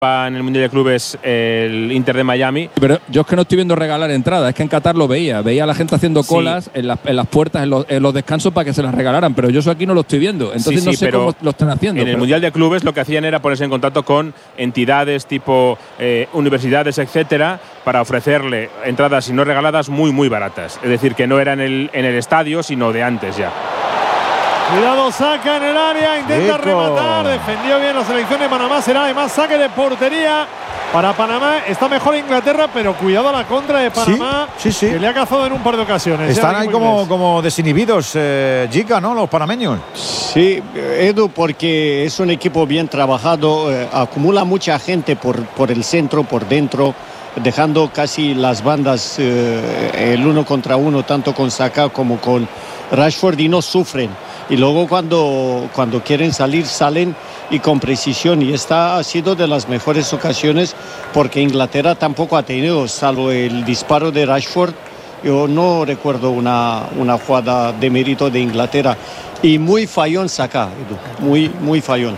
en el Mundial de Clubes el Inter de Miami. Pero yo es que no estoy viendo regalar entradas, es que en Qatar lo veía a la gente haciendo colas en las puertas, en los descansos para que se las regalaran, pero yo eso aquí no lo estoy viendo, entonces no sé cómo lo están haciendo. En el Mundial de Clubes lo que hacían era ponerse en contacto con entidades tipo universidades, etcétera, para ofrecerle entradas, si no regaladas, muy muy baratas. Es decir, que no era en el estadio, sino de antes ya. Cuidado, saca en el área, intenta rematar, defendió bien la selección de Panamá, será además saque de portería para Panamá. Está mejor Inglaterra, pero cuidado a la contra de Panamá, que le ha cazado en un par de ocasiones. Están ahí como desinhibidos, Gica, ¿no? Los panameños. Sí, Edu, porque es un equipo bien trabajado, acumula mucha gente por el centro, por dentro, dejando casi las bandas el uno contra uno, tanto con Saka como con Rashford, y no sufren. Y luego cuando quieren salir, salen y con precisión. Y esta ha sido de las mejores ocasiones porque Inglaterra tampoco ha tenido, salvo el disparo de Rashford. Yo no recuerdo una jugada de mérito de Inglaterra. Y muy fallón Saka, Edu. Muy fallón.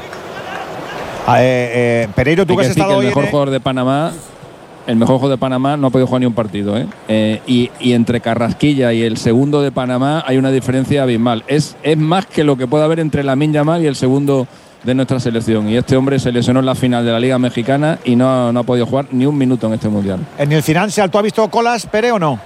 Pereiro, tú que has estado hoy. El mejor jugador de Panamá. El mejor jugador de Panamá no ha podido jugar ni un partido, y entre Carrasquilla y el segundo de Panamá hay una diferencia abismal. Es más que lo que puede haber entre Lamine Yamal y el segundo de nuestra selección. Y este hombre se lesionó en la final de la Liga Mexicana y no ha podido jugar ni un minuto en este Mundial. ¿En el Financial tú has visto colas, Pere, o no?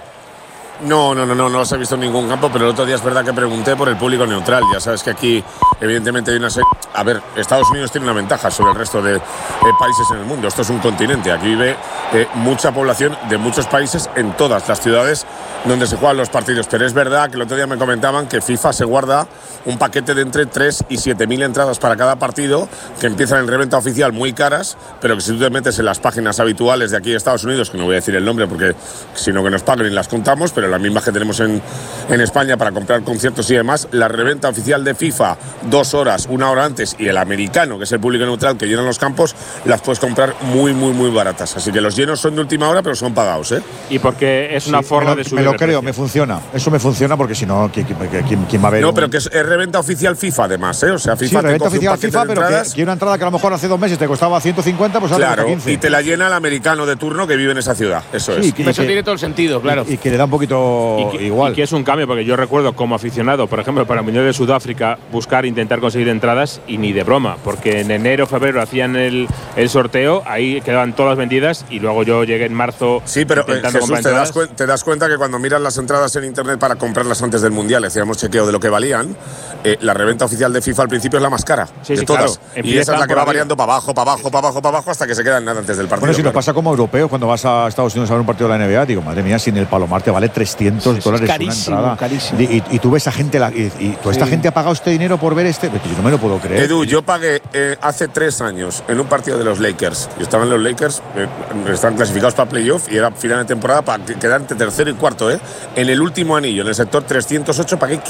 No los he visto en ningún campo, pero el otro día es verdad que pregunté por el público neutral. Ya sabes que aquí, evidentemente, hay una serie. A ver, Estados Unidos tiene una ventaja sobre el resto de países en el mundo. Esto es un continente. Aquí vive mucha población de muchos países en todas las ciudades donde se juegan los partidos. Pero es verdad que el otro día me comentaban que FIFA se guarda un paquete de entre 3 y 7.000 entradas para cada partido, que empiezan en reventa oficial muy caras, pero que si tú te metes en las páginas habituales de aquí de Estados Unidos, que no voy a decir el nombre porque sino que nos paguen y las contamos, pero las mismas que tenemos en España para comprar conciertos y demás, la reventa oficial de FIFA 2 horas, 1 hora antes, y el americano, que es el público neutral que llenan los campos, las puedes comprar muy baratas. Así que los llenos son de última hora, pero son pagados, Y porque es una forma de subir. Me lo creo, me funciona. Eso me funciona porque si no, ¿quién va a ver? No, pero que es reventa oficial FIFA además, O sea, FIFA reventa oficial FIFA, pero que una entrada que a lo mejor hace 2 meses te costaba 150, pues ahora claro, cuesta 15. Y te la llena el americano de turno que vive en esa ciudad. Eso es. Eso tiene todo el sentido, claro. Y que le da un poquito igual. Y que es un cambio, porque yo recuerdo como aficionado, por ejemplo, para el Mundial de Sudáfrica, intentar conseguir entradas y ni de broma, porque en enero, febrero hacían el sorteo, ahí quedaban todas vendidas y luego yo llegué en marzo. Sí, pero Jesús, te das cuenta que cuando miras las entradas en internet para comprarlas antes del Mundial, hacíamos chequeo de lo que valían, la reventa oficial de FIFA al principio es la más cara de todas. Claro. Y esa es la que va variando para abajo hasta que se queda en nada antes del partido. Bueno, si nos pasa como europeos cuando vas a Estados Unidos a ver un partido de la NBA, digo, madre mía, sin el Palomar te vale $300 carísimo, una entrada. Carísimo. Y tú ves a gente, esta gente ha pagado este dinero por ver este. Yo no me lo puedo creer. Edu, yo pagué hace 3 años en un partido de los Lakers. Yo estaba en los Lakers, están clasificados para playoff y era final de temporada para quedar entre tercero y cuarto. En el último anillo, en el sector 308, pagué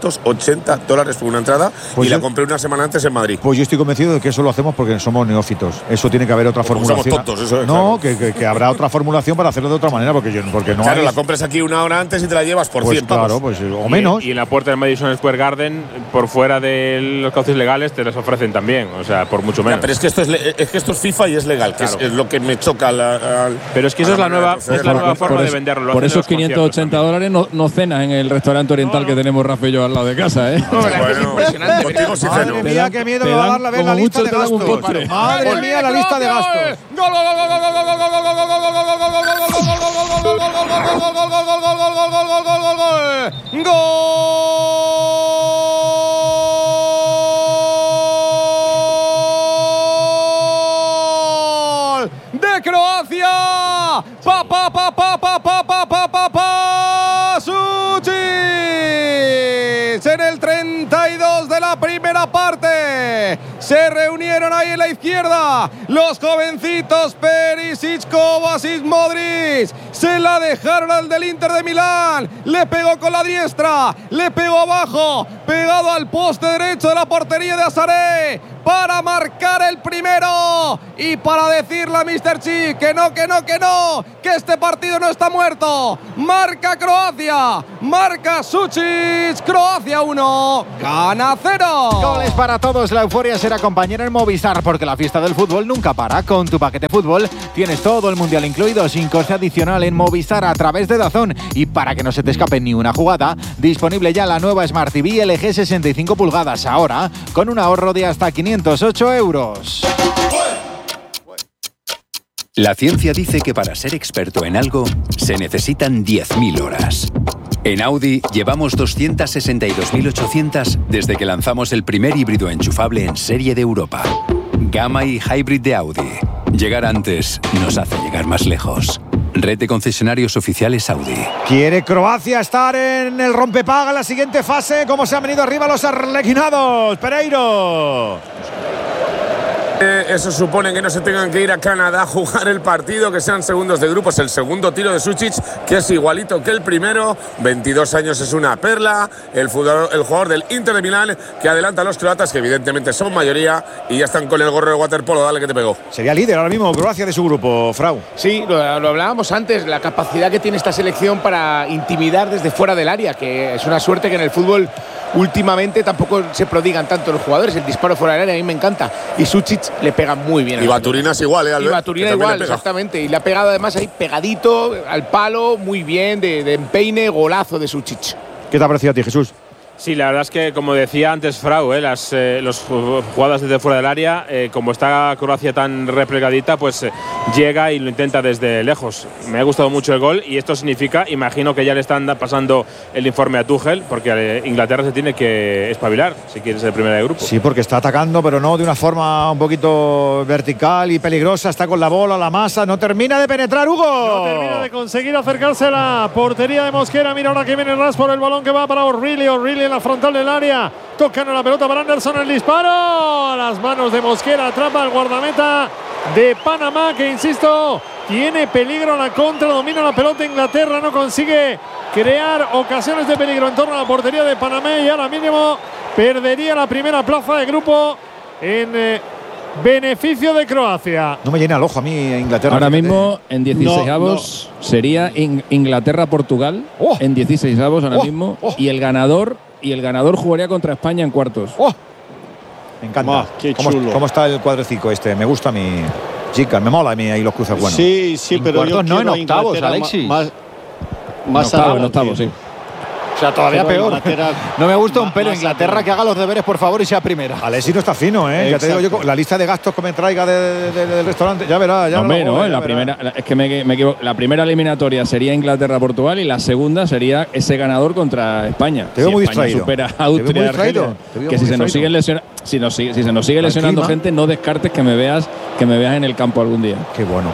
$580 por una entrada la compré una semana antes en Madrid. Pues yo estoy convencido de que eso lo hacemos porque somos neófitos. Eso tiene que haber otra formulación. Somos tontos, eso es. No, claro. que habrá otra formulación para hacerlo de otra manera porque no. Claro, la compras aquí 1 hora antes y te la llevas por 100 pavos. Claro, pues o menos. Y en la puerta del Madison Square Garden, por fuera de los cauces legales, te las ofrecen también, o sea, por mucho menos. Ya, pero es que esto es FIFA y es legal, claro. que es lo que me choca. Pero es que esa es la nueva forma de venderlo. Por esos $580 no cenas en el restaurante oriental que tenemos Rafa y yo al lado de casa, es impresionante. Contigo sí ceno. Madre mía, qué miedo me va a dar la lista de gastos. Madre mía, la lista de gastos. ¡Gol de Croacia! Suchić en el 32 de la primera parte. Se reunieron ahí en la izquierda los jovencitos Perisic, Kovacic, Modric. Se la dejaron al del Inter de Milán. Le pegó con la diestra, le pegó abajo, pegado al poste derecho de la portería de Azaré para marcar el primero y para decirle a Mr. Chi que no, que este partido no está muerto. Marca Croacia, marca Sučić, Croacia 1, gana 0. Goles para todos, la euforia será compañera en Movistar porque la fiesta del fútbol nunca para. Con tu paquete fútbol tienes todo el mundial incluido sin coste adicional en Movistar a través de DAZN. Y para que no se te escape ni una jugada, disponible ya la nueva Smart TV LG 65 pulgadas, ahora con un ahorro de hasta 508 euros. La ciencia dice que para ser experto en algo se necesitan 10.000 horas. En Audi llevamos 262.800 desde que lanzamos el primer híbrido enchufable en serie de Europa. Gamma y Hybrid de Audi. Llegar antes nos hace llegar más lejos. Red de concesionarios oficiales Audi. ¿Quiere Croacia estar en el rompepaga en la siguiente fase? ¿Cómo se han venido arriba los arlequinados? Pereiro. Eso supone que no se tengan que ir a Canadá a jugar el partido, que sean segundos de grupo. Es el segundo tiro de Sučić, que es igualito que el primero. 22 años, es una perla. El jugador del Inter de Milán, que adelanta a los croatas, que evidentemente son mayoría y ya están con el gorro de waterpolo. Dale, que te pegó. Sería líder ahora mismo Croacia de su grupo, Frau. Sí, lo hablábamos antes, la capacidad que tiene esta selección para intimidar desde fuera del área, que es una suerte que en el fútbol últimamente tampoco se prodigan tanto los jugadores. El disparo fuera del área a mí me encanta. Y Sučić le pega muy bien. Y Baturinas igual, Albert? Y Baturina igual, exactamente. Y le ha pegado además ahí pegadito al palo, muy bien, de empeine, golazo de Sučić. ¿Qué te ha parecido a ti, Jesús? Sí, la verdad es que, como decía antes Frau, las jugadas desde fuera del área, como está Croacia tan replegadita, pues llega y lo intenta desde lejos. Me ha gustado mucho el gol y esto significa, imagino que ya le están pasando el informe a Tuchel, porque Inglaterra se tiene que espabilar si quiere ser primera de grupo. Sí, porque está atacando, pero no de una forma un poquito vertical y peligrosa. Está con la bola, la masa, no termina de penetrar, Hugo. No termina de conseguir acercarse a la portería de Mosquera. Mira ahora que viene Ras por el balón que va para O'Reilly en la frontal del área, tocan la pelota para Anderson, el disparo a las manos de Mosquera, atrapa al guardameta de Panamá, que insisto, tiene peligro en la contra, domina la pelota Inglaterra, no consigue crear ocasiones de peligro en torno a la portería de Panamá y ahora mínimo perdería la primera plaza de grupo en beneficio de Croacia. No me llena el ojo a mí Inglaterra. Ahora mismo en 16avos sería Inglaterra-Portugal en 16avos ahora mismo y el ganador jugaría contra España en cuartos. Me encanta. Qué chulo. ¿Cómo está el cuadrecico este? Me gusta a mí. Chicas, me mola a mí ahí los cruces buenos. Sí, pero yo no en octavos, Alexis. Más en octavos, sí. O sea, todavía peor. No me gusta un pelo Inglaterra que haga los deberes, por favor, y sea primera. Alexis no está fino, ¿eh? Ya te digo yo, la lista de gastos que me traiga del restaurante, ya verá. Ya la primera, es que me equivoco. La primera eliminatoria sería Inglaterra-Portugal y la segunda sería ese ganador contra España. Te veo muy distraído. Supera a Austria, que si se nos sigue lesionando, si se nos sigue lesionando gente, no descartes que me veas en el campo algún día. Qué bueno.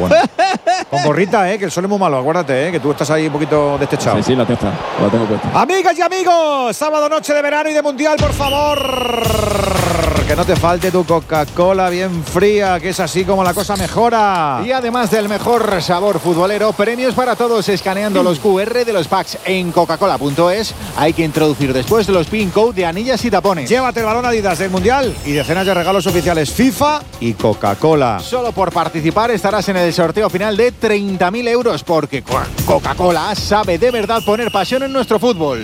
Con gorrita, que el sol es muy malo, acuérdate, que tú estás ahí un poquito destechado. Sí, la tengo puesta. Amigas y amigos, sábado noche de verano y de mundial, por favor. Que no te falte tu Coca-Cola bien fría, que es así como la cosa mejora. Y además del mejor sabor futbolero, premios para todos escaneando los QR de los packs en coca-cola.es. Hay que introducir después los pin code de anillas y tapones. Llévate el balón Adidas del mundial y decenas de regalos oficiales FIFA y Coca-Cola. Solo por participar estarás en el sorteo final de 30.000 euros, porque Coca-Cola sabe de verdad poner pasión en nuestro fútbol.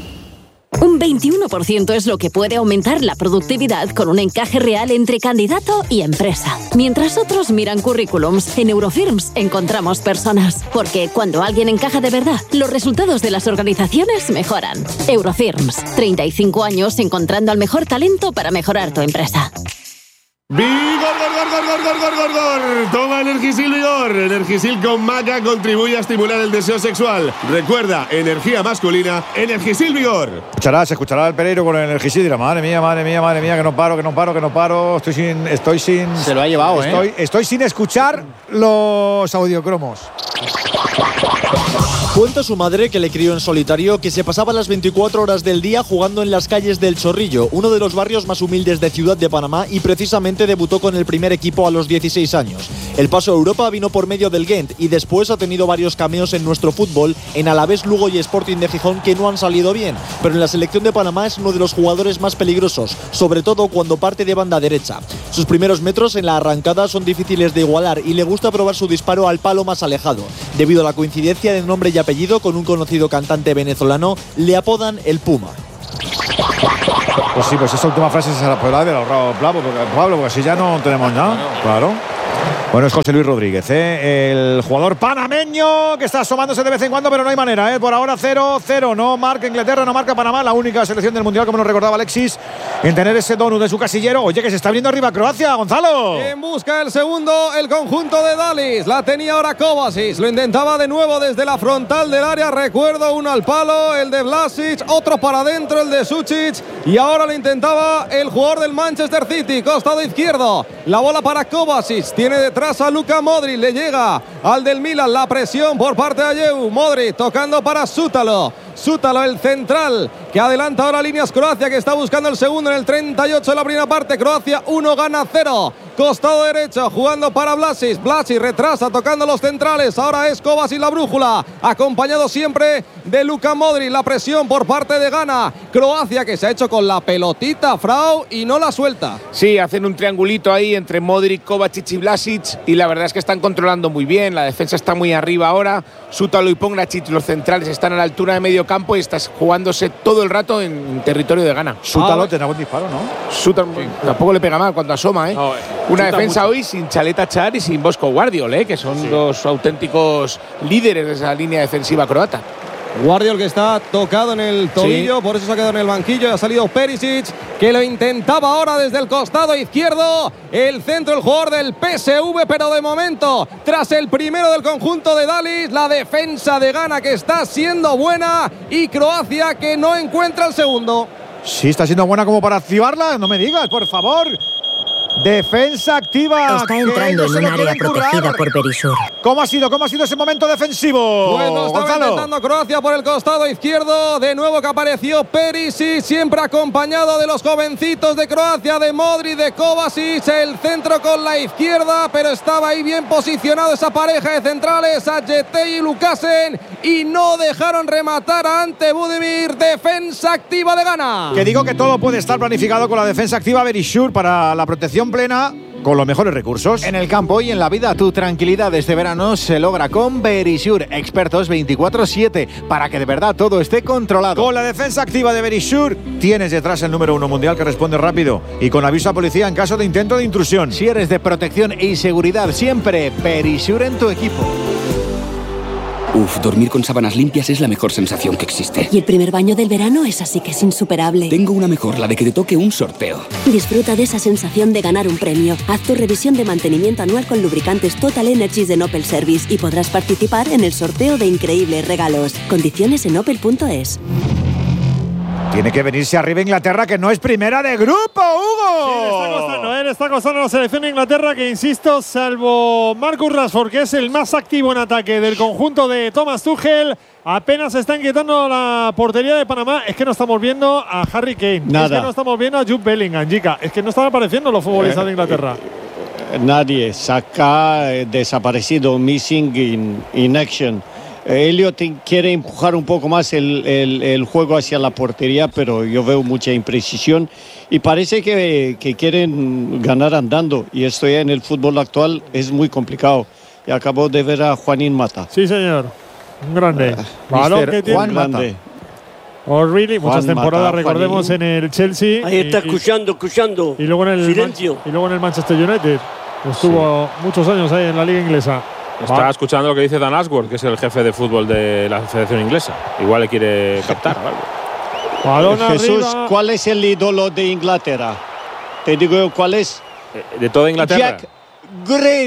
Un 21% es lo que puede aumentar la productividad con un encaje real entre candidato y empresa. Mientras otros miran currículums, en Eurofirms encontramos personas. Porque cuando alguien encaja de verdad, los resultados de las organizaciones mejoran. Eurofirms, 35 años encontrando al mejor talento para mejorar tu empresa. ¡Vigor! Toma Energisil Vigor. Energisil con maca contribuye a estimular el deseo sexual. Recuerda, energía masculina, Energisil Vigor. Se escuchará el Pereiro con el Energisil y dirá, madre mía, que no paro. Estoy sin. Se lo ha llevado, Estoy sin escuchar los audiocromos. Cuenta su madre, que le crió en solitario, que se pasaba las 24 horas del día jugando en las calles del Chorrillo, uno de los barrios más humildes de Ciudad de Panamá, y precisamente debutó con el primer equipo a los 16 años. El paso a Europa vino por medio del Ghent y después ha tenido varios cameos en nuestro fútbol, en Alavés, Lugo y Sporting de Gijón, que no han salido bien, pero en la selección de Panamá es uno de los jugadores más peligrosos, sobre todo cuando parte de banda derecha. Sus primeros metros en la arrancada son difíciles de igualar y le gusta probar su disparo al palo más alejado. Debido a la coincidencia de nombre y apellido con un conocido cantante venezolano, le apodan el Puma. Pues sí, pues esa última frase se la puede haber ahorrado Pablo, porque así ya no tenemos nada. Claro. Bueno, es José Luis Rodríguez, el jugador panameño que está asomándose de vez en cuando, pero no hay manera. Por ahora 0-0. No marca Inglaterra, no marca Panamá. La única selección del Mundial, como nos recordaba Alexis, en tener ese donut de su casillero. Oye, que se está abriendo arriba Croacia, Gonzalo. En busca del segundo, el conjunto de Dalis. La tenía ahora Kovacic. Lo intentaba de nuevo desde la frontal del área. Recuerdo, uno al palo, el de Vlasic. Otro para adentro, el de Sučić. Y ahora lo intentaba el jugador del Manchester City, costado izquierdo. La bola para Kovacic. Tiene detrás a Luka Modric, le llega al del Milan, la presión por parte de Ayew. Modric tocando para Sútalo, el central, que adelanta ahora líneas Croacia, que está buscando el segundo en el 38 de la primera parte. Croacia 1, gana 0. Costado derecho, jugando para Vlasic. Vlasic retrasa, tocando los centrales. Ahora es Kovacic la brújula, acompañado siempre de Luka Modric. La presión por parte de Ghana. Croacia, que se ha hecho con la pelotita, Frau, y no la suelta. Sí, hacen un triangulito ahí entre Modric, Kovacic y Vlasic, y la verdad es que están controlando muy bien. La defensa está muy arriba ahora. Sútalo y Pongracic, los centrales, están a la altura de medio campo y estás jugándose todo el rato en territorio de Ghana. Sútalo tiene buen disparo, ¿no? Sútalo tampoco le pega mal cuando asoma, ¿eh? No, una defensa mucho hoy sin Chaleta Char y sin Bosco Guardiol, que son dos auténticos líderes de esa línea defensiva croata. Guardiol, que está tocado en el tobillo, por eso se ha quedado en el banquillo. Ha salido Perisic, que lo intentaba ahora desde el costado izquierdo. El centro, el jugador del PSV, pero de momento, tras el primero del conjunto de Dalis, la defensa de Ghana, que está siendo buena, y Croacia, que no encuentra el segundo. Sí, está siendo buena como para activarla. No me digas, por favor. Defensa activa. Está entrando en un área protegida por Berisur. ¿Cómo ha sido ese momento defensivo? Bueno, estaba intentando Croacia por el costado izquierdo. De nuevo que apareció Perisic, siempre acompañado de los jovencitos de Croacia, de Modric, de Kovacic. El centro con la izquierda, pero estaba ahí bien posicionado esa pareja de centrales, Ajete y Lukasen, y no dejaron rematar a Ante Budimir. Defensa activa de Ghana. Que digo que todo puede estar planificado con la defensa activa Berisur para la protección plena con los mejores recursos. En el campo y en la vida, tu tranquilidad este verano se logra con Berisur, expertos 24/7, para que de verdad todo esté controlado. Con la defensa activa de Berisur tienes detrás el número 1 mundial que responde rápido y con aviso a policía en caso de intento de intrusión. Si eres de protección y seguridad, siempre Berisur en tu equipo. Uf, dormir con sábanas limpias es la mejor sensación que existe. Y el primer baño del verano es así que es insuperable. Tengo una mejor, la de que te toque un sorteo. Disfruta de esa sensación de ganar un premio. Haz tu revisión de mantenimiento anual con lubricantes Total Energies de Opel Service y podrás participar en el sorteo de increíbles regalos. Condiciones en opel.es. Tiene que venirse arriba Inglaterra, que no es primera de grupo, Hugo. Sí, le está costando a la selección de Inglaterra, que insisto, salvo Marcus Rashford, que es el más activo en ataque del conjunto de Thomas Tuchel, apenas está inquietando la portería de Panamá. Es que no estamos viendo a Harry Kane. Nada. Es que no estamos viendo a Jude Bellingham, chica. Es que no están apareciendo los futbolistas de Inglaterra. Nadie. Saka desaparecido, missing in action. Elliot quiere empujar un poco más el juego hacia la portería, pero yo veo mucha imprecisión y parece que quieren ganar andando, y esto ya en el fútbol actual es muy complicado. Y acabo de ver a Juanín Mata. Sí, señor. Un grande. Balón que tiene Juan Mata. O'Reilly, muchas temporadas, Mata, recordemos, Juanín. en el Chelsea. Ahí está escuchando. Y luego en el Silencio. y luego en el Manchester United. Estuvo muchos años ahí en la liga inglesa. Está escuchando lo que dice Dan Ashworth, que es el jefe de fútbol de la Federación Inglesa. Igual le quiere captar o algo. Balón Jesús, arriba. ¿cuál es el ídolo de Inglaterra? Te digo yo cuál es. ¿De toda Inglaterra? Jack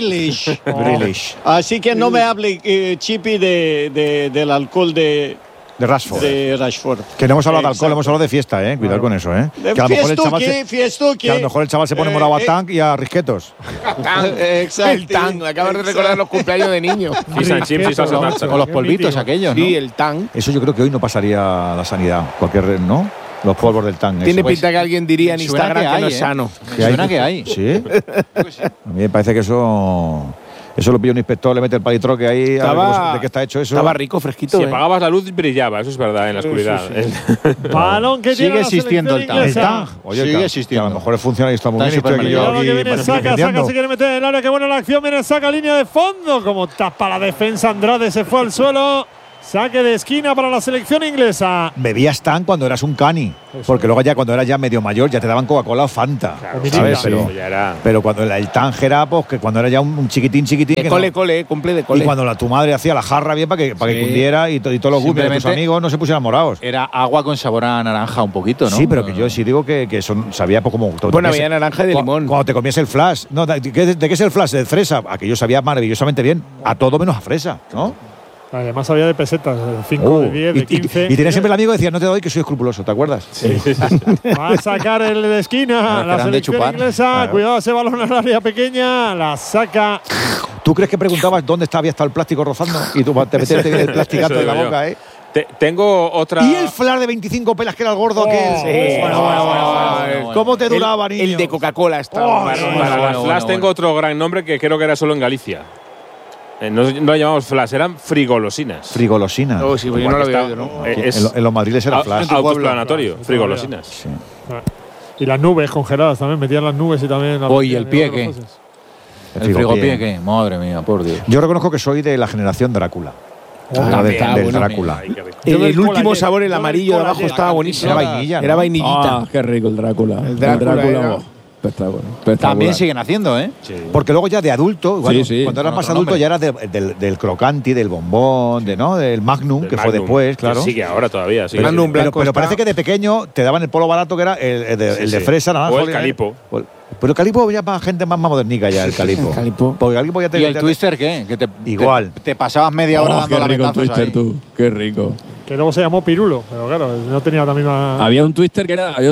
Grealish. Grealish. Así que no me hable, Chippy, del alcohol de De Rashford. De Rashford. Que no hemos hablado de alcohol, Exacto. hemos hablado de fiesta, Cuidado con eso, De Que a lo mejor el chaval fiestuque. que a lo mejor el chaval se pone morado a Tank y a Risquetos. Exacto. El Tang, me acabas de recordar los cumpleaños de niño. Fish and chips y salsa tarta. O los polvitos aquellos, ¿no? Sí, el Tang. Eso yo creo que hoy no pasaría a la sanidad. ¿No? Los polvos del Tank. Tiene eso. pinta que alguien diría en Suena Instagram que no hay, es sano. Suena que hay. ¿Sí? A mí me parece que eso lo pilla un inspector, le mete el palitroque ahí. Estaba- ¿De qué está hecho eso? Estaba rico, fresquito. Si apagabas la luz brillaba, eso es verdad, en la oscuridad. Balón que tiene Sigue la existiendo selección el Tang. inglesa. Oye, Sigue que existiendo. a lo mejor el funcionalista muy Está bien. en Estoy aquí yo Cuidado aquí que viene Saka vendiendo. se quiere meter en el área, qué buena la acción, viene Saka, línea de fondo, como tapa la defensa, Andrade se fue al suelo, saque de esquina para la selección inglesa. Bebías tan cuando eras un cani. Porque luego ya cuando eras ya medio mayor ya te daban Coca-Cola o Fanta. ¿Sabes? Pero cuando el Tang era, pues que cuando era ya un chiquitín. De que cole, no- cole, cumple de cole. Y cuando tu madre hacía la jarra bien para que cundiera y todos los gustos de tus Simplemente amigos no se pusieran morados. Era agua con sabor a naranja un poquito, ¿no? Sí, pero que yo sí digo que sabía pues, como. Bueno, había naranja y de limón. Cuando te comías el flash. No, ¿de qué es el flash? De fresa. Aquello sabía maravillosamente bien. A todo menos a fresa, ¿no? Además había de pesetas, de 5, de 10, de 15. Y tenías siempre el amigo que decía, no te doy que soy escrupuloso, ¿te acuerdas? Sí. Va a sacar el de esquina, la eran de selección chupar. inglesa. Claro. Cuidado ese balón al área pequeña, la saca. ¿Tú crees que preguntabas dónde había estado el plástico rozando? Y tú te metes el plasticato Eso en la digo yo. boca, Tengo otra. Y el flash de 25 pelas que era el gordo aquel. Bueno. ¿Cómo te duraba, niño? El de Coca-Cola estaba. Para las flash tengo otro gran nombre que creo que era solo en Galicia. No lo llamamos flash, eran frigolosinas. Frigolosinas. Oh, sí, pues yo no lo había oído, ¿no? En los madriles era flash. Autoexplanatorio, frigolosinas. Sí. Y las nubes congeladas también, metían las nubes y también. Oye, ¿el pie qué? ¿El frigopié qué? Madre mía, por Dios. Yo reconozco que soy de la generación Drácula. Del Drácula. El último sabor, el amarillo de abajo, estaba buenísimo. Era vainilla, Era ¿no? vainillita. Qué rico el Drácula. El Drácula era- oh, espectacular. También siguen haciendo, ¿eh? Porque luego ya de adulto, bueno, Sí. cuando eras Con más otro adulto nombre. ya eras del crocanti, del bombón, del Magnum, que fue después, claro. Sigue ahora todavía. Sigue. Pero parece que de pequeño te daban el polo barato que era el de fresa, naranja. O el calipo. Pero el calipo ya para gente más modernica ya, el calipo. Porque el calipo ya te... ¿Y el twister qué? Que te, Igual. Te pasabas media hora Oh, qué dando rico el lametazos twister, ahí. tú. Qué rico. Que luego se llamó Pirulo, pero claro, no tenía la misma. Había un twister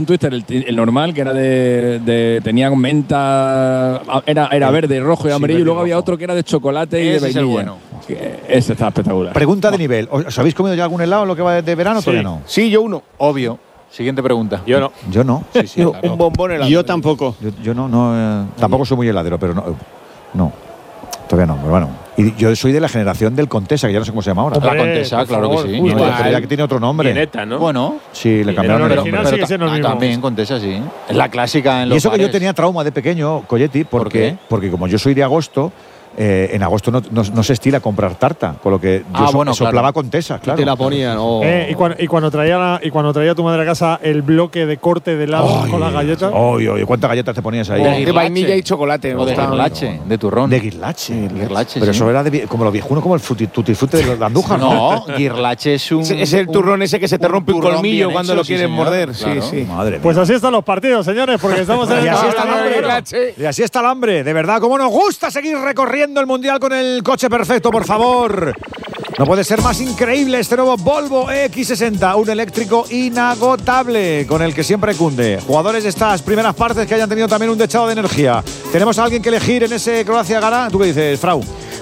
el normal que era tenía menta, era verde, rojo y amarillo, y luego había otro que era de chocolate y de Ese es el vainilla. bueno. Ese está espectacular. Pregunta de nivel. ¿Os habéis comido ya algún helado en lo que va de verano? Todavía no. Sí, yo uno. Obvio. Siguiente pregunta. Yo no. Yo no. Sí, claro. Un bombón helado. Yo tampoco. Yo no tampoco soy muy heladero, pero no. Todavía no, pero bueno. Y yo soy de la generación del Contesa, que ya no sé cómo se llama ahora. La Contesa, claro que sí. No, pero ya que tiene otro nombre. Vieneta, ¿no? Bueno, Sí, le Y cambiaron el el original nombre. sigue siendo el mismo. también Contesa, sí. Es la clásica en Y los eso que yo bares. tenía trauma de pequeño, Colletti, ¿Por qué? porque como yo soy de agosto, en agosto no se estila comprar tarta, con lo que yo soplaba claro. Contesa, claro. Te la ponían. Y cuando traía tu madre a casa el bloque de corte de helado con las galletas. Oye, ¿cuántas galletas te ponías ahí? De vainilla y chocolate. me O de gustaba. guirlache, de turrón. De guirlache. Guirlache, Pero sí. eso era como los viejunos, como el tutti frutti de la Andújar, No, guirlache es un... Es el turrón ese que se te rompe un turrón colmillo bien cuando hecho, lo sí, quieren señor. morder. Claro. Sí, sí. Madre mía. Pues así están los partidos, señores, porque estamos en Y el. así está el hambre. Guirlache. Y así está el hambre. De verdad, cómo nos gusta seguir recorriendo el Mundial con el coche perfecto, por favor. No puede ser más increíble este nuevo Volvo EX60, un eléctrico inagotable con el que siempre cunde. Jugadores de estas primeras partes que hayan tenido también un dechado de energía. ¿Tenemos a alguien que elegir en ese Croacia-Ghana? ¿Tú qué dices, Frau?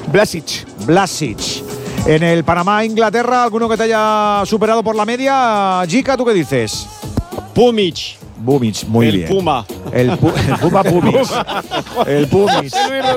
Blasic. En el Panamá-Inglaterra, ¿alguno que te haya superado por la media? Jica, ¿tú qué dices? Pumic. Bumic, muy el bien. Puma. El Puma Pumic. El Pumic.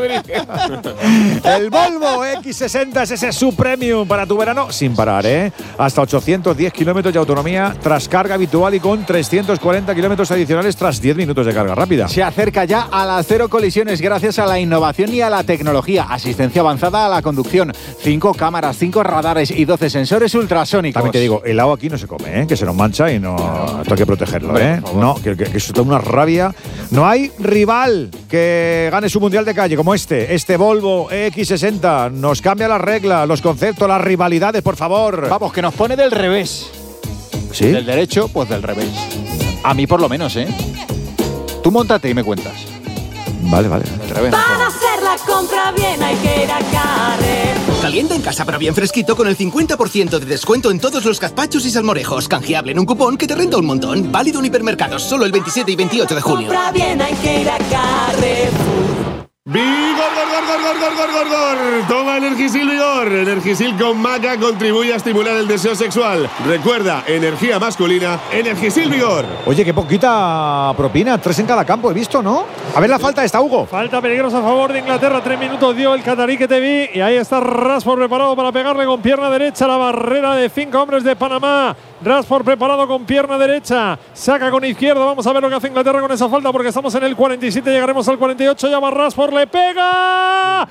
El Volvo X60 es ese subpremium para tu verano sin parar, ¿eh? Hasta 810 kilómetros de autonomía tras carga habitual y con 340 kilómetros adicionales tras 10 minutos de carga rápida. Se acerca ya a las 0 colisiones gracias a la innovación y a la tecnología. Asistencia avanzada a la conducción. 5 cámaras, 5 radares y 12 sensores ultrasónicos. También te digo, el agua aquí no se come, ¿eh? Que se nos mancha y no. Esto hay que protegerlo, ¿eh? No, que eso es una rabia. No hay rival que gane su mundial de calle como este Volvo X60. Nos cambia las reglas, los conceptos, las rivalidades, por favor. Vamos, que nos pone del revés. ¿Sí? Del derecho, pues del revés. A mí por lo menos, ¿eh? Tú móntate y me cuentas. Vale. Del revés. Para hacer la compra bien hay que ir a Carrefour. Merienda en casa pero bien fresquito con el 50% de descuento en todos los gazpachos y salmorejos. Canjeable en un cupón que te renta un montón. Válido en hipermercados solo el 27 y 28 de junio. Compra bien, hay que ir a Carrefour. ¡Vigor, gor! Toma Energisil Vigor. Energisil con maca contribuye a estimular el deseo sexual. Recuerda, energía masculina, Energisil Vigor. Oye, qué poquita propina. 3 en cada campo, he visto, ¿no? A ver la falta esta, Hugo. Falta peligrosa a favor de Inglaterra. 3 minutos dio el catarí que te vi. Y ahí está Rashford preparado para pegarle con pierna derecha a la barrera de 5 hombres de Panamá. Rashford preparado con pierna derecha. Saca con izquierda. Vamos a ver lo que hace Inglaterra con esa falta porque estamos en el 47. Llegaremos al 48. Ya va Rashford. Le pega.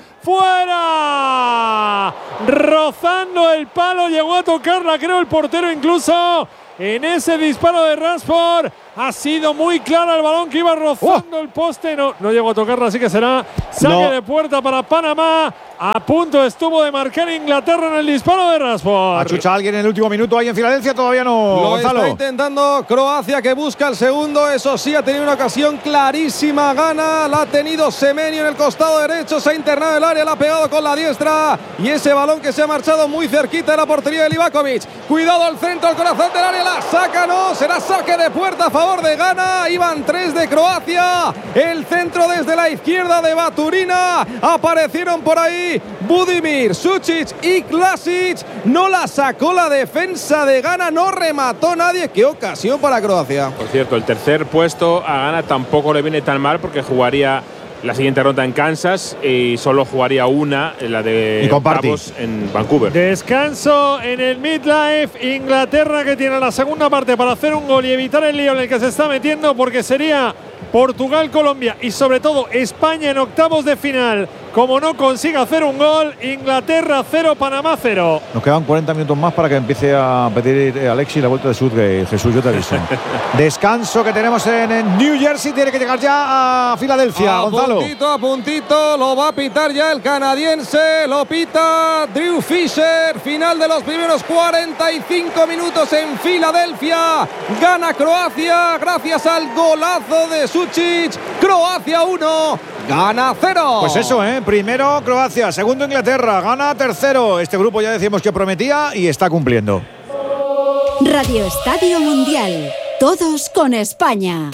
¡Fuera! Rozando el palo. Llegó a tocarla, creo, el portero incluso. En ese disparo de Rashford ha sido muy clara el balón que iba rozando el poste. No llegó a tocarla, así que será saque de puerta para Panamá. A punto estuvo de marcar Inglaterra en el disparo de Rashford. ¿Achucha a alguien en el último minuto ahí en Filadelfia? Todavía no, Lo Gonzalo. está intentando Croacia, que busca el segundo. Eso sí, ha tenido una ocasión clarísima. Gana, la ha tenido Semenyo en el costado derecho. Se ha internado en el área, la ha pegado con la diestra. Y ese balón que se ha marchado muy cerquita de la portería de Livakovic. Cuidado al centro, al corazón del área. La saca, no. Será saque de puerta a favor de Ghana. Iban 3 de Croacia. El centro desde la izquierda de Baturina. Aparecieron por ahí Budimir, Sučić y Klasić. No la sacó la defensa de Ghana, no remató nadie. Qué ocasión para Croacia. Por cierto, el tercer puesto a Ghana tampoco le viene tan mal porque jugaría la siguiente ronda en Kansas y solo jugaría una, la de octavos en Vancouver. Descanso en el midlife. Inglaterra, que tiene la segunda parte para hacer un gol y evitar el lío en el que se está metiendo, porque sería Portugal, Colombia y sobre todo España en octavos de final. Como no consiga hacer un gol, Inglaterra 0, Panamá 0. Nos quedan 40 minutos más para que empiece a pedir Alexis la vuelta de Southgate. Jesús, yo te aviso. Descanso que tenemos en New Jersey. Tiene que llegar ya a Filadelfia, Gonzalo. A puntito, lo va a pitar ya el canadiense. Lo pita Drew Fisher. Final de los primeros 45 minutos en Filadelfia. Gana Croacia gracias al golazo de Sučić. Croacia 1, Ghana 0. Pues eso, primero Croacia, segundo Inglaterra, Ghana tercero. Este grupo ya decíamos que prometía y está cumpliendo. Radio Estadio Mundial. Todos con España.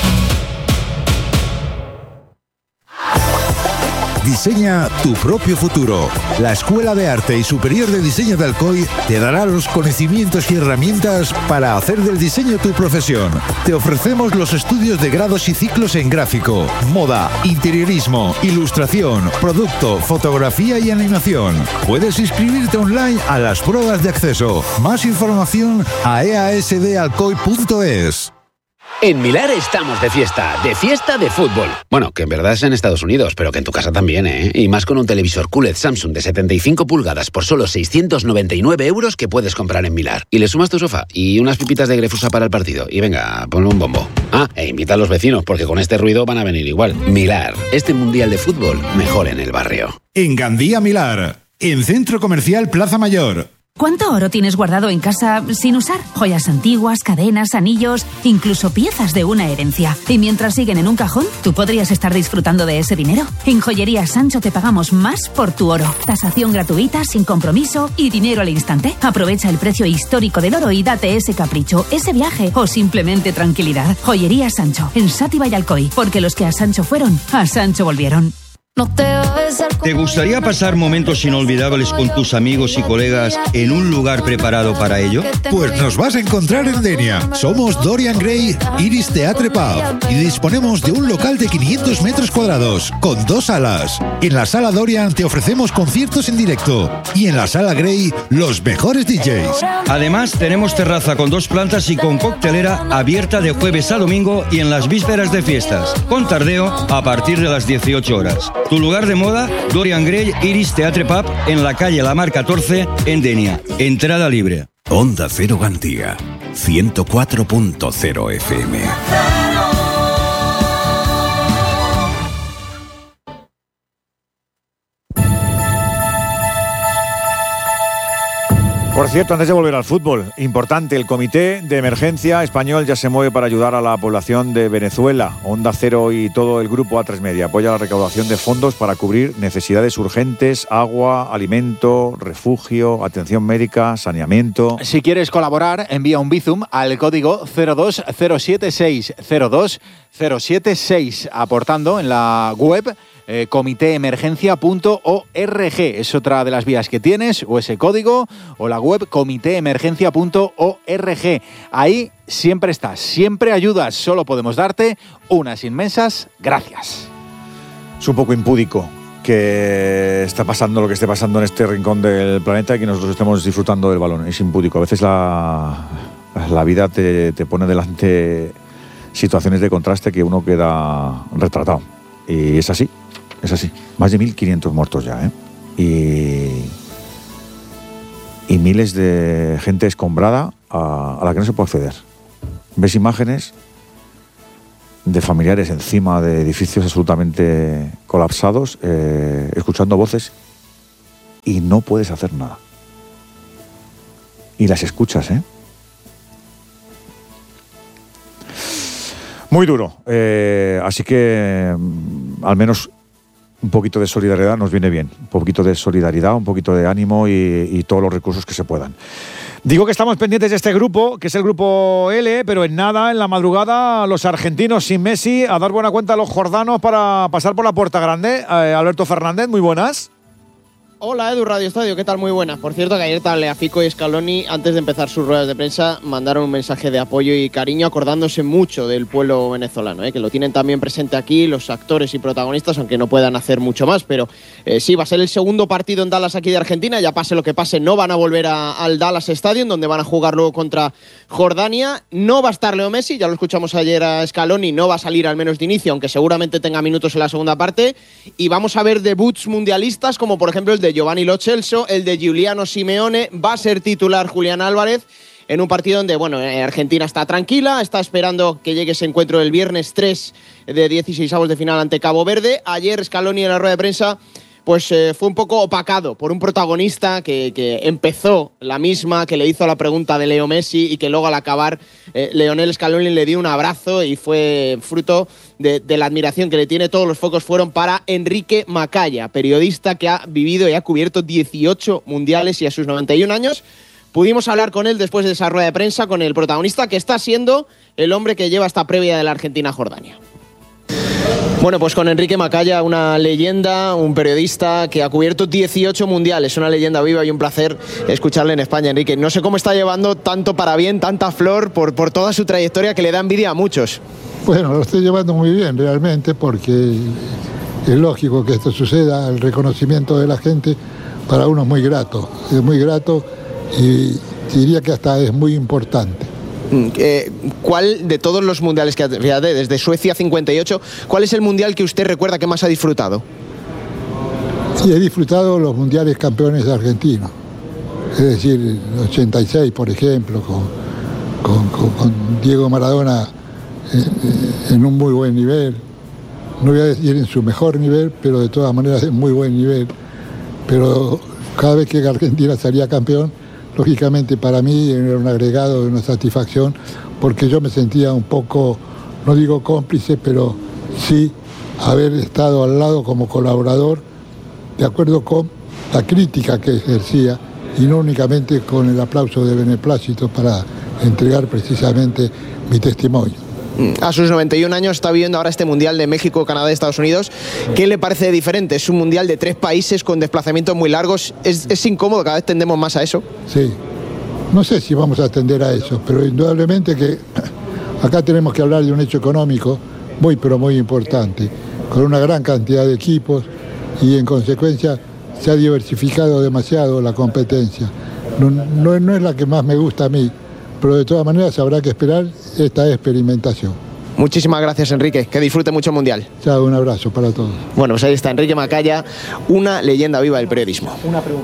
Diseña tu propio futuro. La Escuela de Arte y Superior de Diseño de Alcoy te dará los conocimientos y herramientas para hacer del diseño tu profesión. Te ofrecemos los estudios de grados y ciclos en gráfico, moda, interiorismo, ilustración, producto, fotografía y animación. Puedes inscribirte online a las pruebas de acceso. Más información a easdalcoy.es. En Milar estamos de fiesta de fútbol. Bueno, que en verdad es en Estados Unidos, pero que en tu casa también, ¿eh? Y más con un televisor QLED Samsung de 75 pulgadas por solo 699 euros que puedes comprar en Milar. Y le sumas tu sofá y unas pipitas de Grefusa para el partido. Y venga, ponle un bombo. Ah, e invita a los vecinos, porque con este ruido van a venir igual. Milar, este mundial de fútbol mejor en el barrio. En Gandía Milar, en Centro Comercial Plaza Mayor. ¿Cuánto oro tienes guardado en casa sin usar? Joyas antiguas, cadenas, anillos, incluso piezas de una herencia. Y mientras siguen en un cajón, tú podrías estar disfrutando de ese dinero. En Joyería Sancho te pagamos más por tu oro. Tasación gratuita, sin compromiso y dinero al instante. Aprovecha el precio histórico del oro y date ese capricho, ese viaje o simplemente tranquilidad. Joyería Sancho, en Sátiva y Alcoy. Porque los que a Sancho fueron, a Sancho volvieron. ¿Te gustaría pasar momentos inolvidables con tus amigos y colegas en un lugar preparado para ello? Pues nos vas a encontrar en Denia. Somos Dorian Gray Iris Theatre Pub y disponemos de un local de 500 metros cuadrados con 2 salas. En la sala Dorian te ofrecemos conciertos en directo y en la sala Gray los mejores DJs. Además tenemos terraza con 2 plantas y con coctelera abierta de jueves a domingo y en las vísperas de fiestas, con tardeo a partir de las 18 horas. Tu lugar de moda, Dorian Gray Iris Theatre Pub, en la calle La Mar 14, en Denia. Entrada libre. Onda Cero Gandía, 104.0 FM. Por cierto, antes de volver al fútbol, importante, el Comité de Emergencia Español ya se mueve para ayudar a la población de Venezuela. Onda Cero y todo el grupo A3 Media apoya la recaudación de fondos para cubrir necesidades urgentes, agua, alimento, refugio, atención médica, saneamiento. Si quieres colaborar, envía un Bizum al código 02076, 02076, aportando en la web comitéemergencia.org. Es otra de las vías que tienes, o ese código, o la web comitéemergencia.org. Ahí siempre estás, siempre ayudas. Solo podemos darte unas inmensas gracias. Es un poco impúdico que está pasando lo que esté pasando en este rincón del planeta y que nosotros estemos disfrutando del balón. Es impúdico. A veces la vida te pone delante situaciones de contraste que uno queda retratado. Y es así. Es así, más de 1.500 muertos ya, ¿eh? Y miles de gente escombrada a la que no se puede acceder. Ves imágenes de familiares encima de edificios absolutamente colapsados, escuchando voces y no puedes hacer nada. Y las escuchas, ¿eh? Muy duro. Así que al menos un poquito de solidaridad nos viene bien. Un poquito de solidaridad, un poquito de ánimo y todos los recursos que se puedan. Digo que estamos pendientes de este grupo, que es el grupo L, pero en nada, en la madrugada, los argentinos sin Messi, a dar buena cuenta a los jordanos para pasar por la puerta grande. Alberto Fernández, muy buenas. Hola Edu, Radio Estadio, ¿qué tal? Muy buenas. Por cierto, que ayer Tagliafico y Scaloni, antes de empezar sus ruedas de prensa, mandaron un mensaje de apoyo y cariño, acordándose mucho del pueblo venezolano, que lo tienen también presente aquí los actores y protagonistas, aunque no puedan hacer mucho más. Pero sí, va a ser el segundo partido en Dallas aquí de Argentina. Ya pase lo que pase, no van a volver al Dallas Stadium, donde van a jugar luego contra Jordania. No va a estar Leo Messi, ya lo escuchamos ayer a Scaloni, no va a salir al menos de inicio, aunque seguramente tenga minutos en la segunda parte. Y vamos a ver debuts mundialistas, como por ejemplo el de Giovanni Lo Celso, el de Giuliano Simeone. Va a ser titular Julián Álvarez en un partido donde, Argentina está tranquila, está esperando que llegue ese encuentro del viernes 3 de 16avos de final ante Cabo Verde. Ayer Scaloni en la rueda de prensa fue un poco opacado por un protagonista que empezó la misma, que le hizo la pregunta de Leo Messi y que luego al acabar Lionel Scaloni le dio un abrazo y fue fruto de la admiración que le tiene. Todos los focos fueron para Enrique Macaya, periodista que ha vivido y ha cubierto 18 mundiales y a sus 91 años pudimos hablar con él después de esa rueda de prensa, con el protagonista que está siendo el hombre que lleva esta previa de la Argentina-Jordania. Bueno, pues con Enrique Macaya, una leyenda, un periodista que ha cubierto 18 mundiales, una leyenda viva y un placer escucharle en España, Enrique. No sé cómo está llevando tanto para bien, tanta flor por toda su trayectoria que le da envidia a muchos. Bueno, lo estoy llevando muy bien realmente porque es lógico que esto suceda, el reconocimiento de la gente para uno es muy grato y diría que hasta es muy importante. ¿Cuál de todos los mundiales que fíjate, desde Suecia 58, cuál es el mundial que usted recuerda que más ha disfrutado? Sí, he disfrutado los mundiales campeones argentinos, es decir, el 86, por ejemplo, con Diego Maradona en un muy buen nivel. No voy a decir en su mejor nivel, pero de todas maneras en muy buen nivel. Pero cada vez que Argentina salía campeón, lógicamente para mí era un agregado de una satisfacción, porque yo me sentía un poco, no digo cómplice, pero sí haber estado al lado como colaborador, de acuerdo con la crítica que ejercía, y no únicamente con el aplauso de beneplácito para entregar precisamente mi testimonio. A sus 91 años está viviendo ahora este Mundial de México, Canadá y Estados Unidos. ¿Qué le parece diferente? Es un Mundial de 3 países con desplazamientos muy largos. ¿Es incómodo? Cada vez tendemos más a eso. Sí. No sé si vamos a atender a eso, pero indudablemente que acá tenemos que hablar de un hecho económico muy, pero muy importante, con una gran cantidad de equipos y en consecuencia se ha diversificado demasiado la competencia. No es la que más me gusta a mí, pero de todas maneras habrá que esperar esta experimentación. Muchísimas gracias, Enrique. Que disfrute mucho el Mundial. Chao, un abrazo para todos. Bueno, pues ahí está Enrique Macaya, una leyenda viva del periodismo. Una pregunta.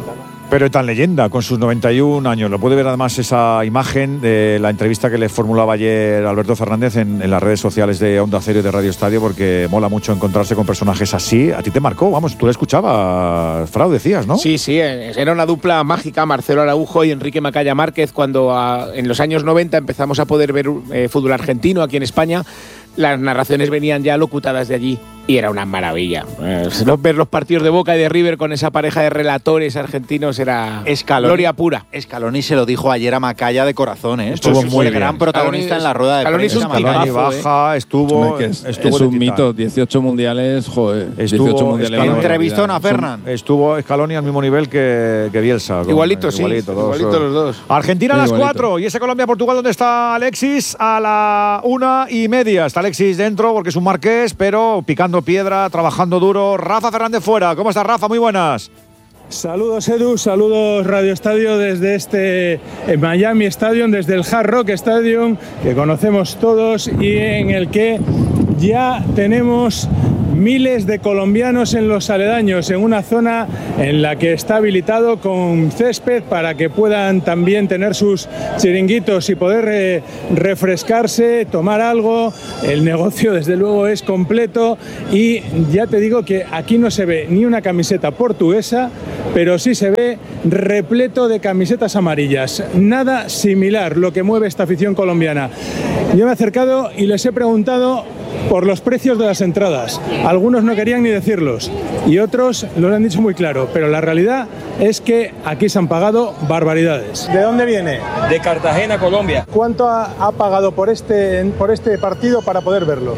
Pero tan leyenda, con sus 91 años. Lo puede ver además esa imagen de la entrevista que le formulaba ayer Alberto Fernández en las redes sociales de Onda Cero y de Radio Estadio, porque mola mucho encontrarse con personajes así. A ti te marcó, vamos, tú le escuchabas, Frau, decías, ¿no? Sí, era una dupla mágica, Marcelo Araujo y Enrique Macaya Márquez, cuando en los años 90 empezamos a poder ver fútbol argentino aquí en España. Las narraciones venían ya locutadas de allí y era una maravilla. Ver los partidos de Boca y de River con esa pareja de relatores argentinos era gloria pura. Scaloni se lo dijo ayer a Macaya de corazón, ¿eh? Estuvo muy el gran protagonista en la rueda de prensa. Scaloni baja, estuvo es un mito, 18 mundiales, joder. 18 mundiales. Entrevistó a Fernan. Estuvo Scaloni al mismo nivel que Bielsa. Igualito los dos. Argentina a las 4 y ese Colombia-Portugal, ¿dónde está Alexis? A la 1:30. Está Alexis dentro porque es un marqués, pero picando piedra, trabajando duro. Rafa Fernández fuera. ¿Cómo estás, Rafa? Muy buenas. Saludos, Edu, saludos Radio Estadio desde este Miami Stadium, desde el Hard Rock Stadium, que conocemos todos y en el que ya tenemos miles de colombianos en los aledaños, en una zona en la que está habilitado con césped para que puedan también tener sus chiringuitos y poder refrescarse, tomar algo. El negocio desde luego es completo y ya te digo que aquí no se ve ni una camiseta portuguesa, pero sí se ve repleto de camisetas amarillas. Nada similar lo que mueve esta afición colombiana. Yo me he acercado y les he preguntado por los precios de las entradas. Algunos no querían ni decirlos y otros lo han dicho muy claro, pero la realidad es que aquí se han pagado barbaridades. ¿De dónde viene? De Cartagena, Colombia. ¿Cuánto ha pagado por este partido para poder verlo?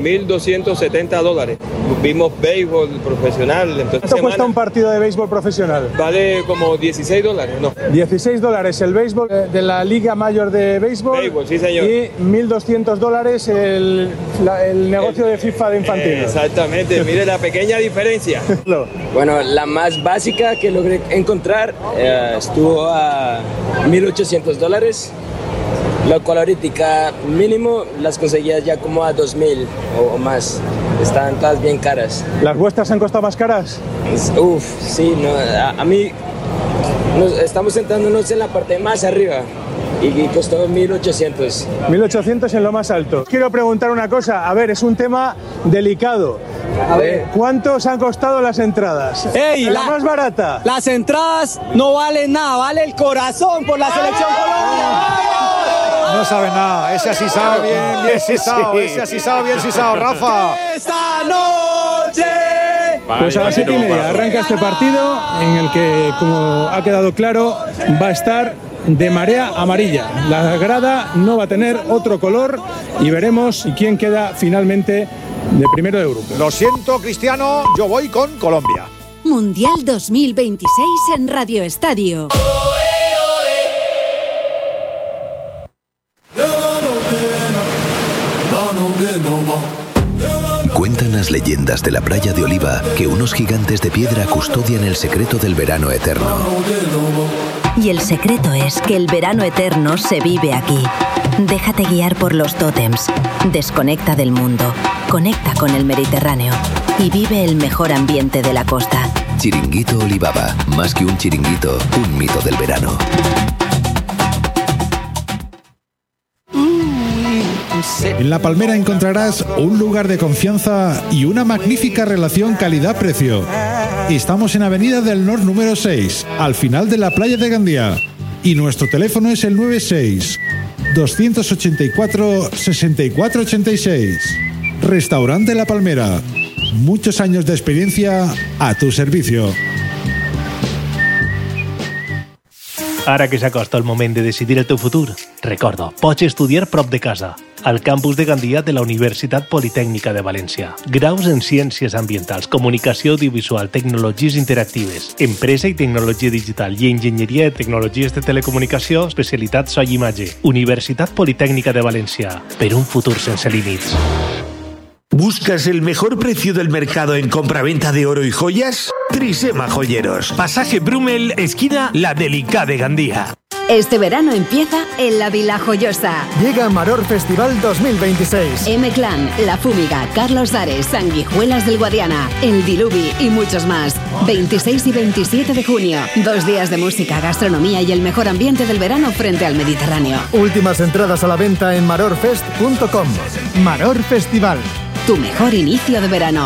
$1,270. Vimos béisbol profesional. ¿Cuánto cuesta un partido de béisbol profesional? Vale como $16, ¿no? $16 el béisbol de la Liga Mayor de Béisbol. Béisbol, sí, señor. Y $1,200 el negocio de FIFA de infantiles. Exactamente, mire la pequeña diferencia. Bueno, la más básica que logré encontrar estuvo a $1,800, lo cual ahorita mínimo las conseguía ya como a $2,000 o más. Están todas bien caras. ¿Las vuestras han costado más caras? Uf, sí, no, a mí estamos sentándonos en la parte más arriba. Y costó 1.800. 1.800 en lo más alto. Quiero preguntar una cosa, a ver, es un tema delicado. A ver, ¿cuántos han costado las entradas? ¡Ey! La más barata. Las entradas no valen nada, vale el corazón por la selección Colombia. No sabe nada, ese así sabe bien sisao, ese así sabe bien sisao, Rafa. ¡Esta noche! Pues a las 7:30 arranca este partido en el que, como ha quedado claro, va a estar de marea amarilla. La grada no va a tener otro color y veremos quién queda finalmente de primero de grupo. Lo siento, Cristiano, yo voy con Colombia. Mundial 2026 en Radio Estadio. Cuentan las leyendas de la playa de Oliva que unos gigantes de piedra custodian el secreto del verano eterno. Y el secreto es que el verano eterno se vive aquí. Déjate guiar por los tótems. Desconecta del mundo. Conecta con el Mediterráneo. Y vive el mejor ambiente de la costa. Chiringuito Olivaba. Más que un chiringuito, un mito del verano. En La Palmera encontrarás un lugar de confianza y una magnífica relación calidad-precio. Estamos en Avenida del Nor número 6, al final de la playa de Gandía. Y nuestro teléfono es el 96-284-6486. Restaurante La Palmera. Muchos años de experiencia a tu servicio. Ara que s'acosta el moment de decidir el teu futur, recorda, pots estudiar prop de casa, al campus de Gandia de la Universitat Politècnica de València. Graus en Ciències Ambientals, Comunicació Audiovisual, Tecnologies Interactives, Empresa i Tecnologia Digital i Enginyeria de Tecnologies de Telecomunicació, especialitat so i imatge. Universitat Politècnica de València, per un futur sense límits. ¿Buscas el mejor precio del mercado en compraventa de oro y joyas? Trisema Joyeros. Pasaje Brumel, esquina La Delicada de Gandía. Este verano empieza en la Vila Joyosa. Llega Maror Festival 2026. M-Clan, La Fúmiga, Carlos Dares, Sanguijuelas del Guadiana, El Diluvi y muchos más. 26 y 27 de junio. 2 días de música, gastronomía y el mejor ambiente del verano frente al Mediterráneo. Últimas entradas a la venta en marorfest.com. Maror Festival. Tu mejor inicio de verano.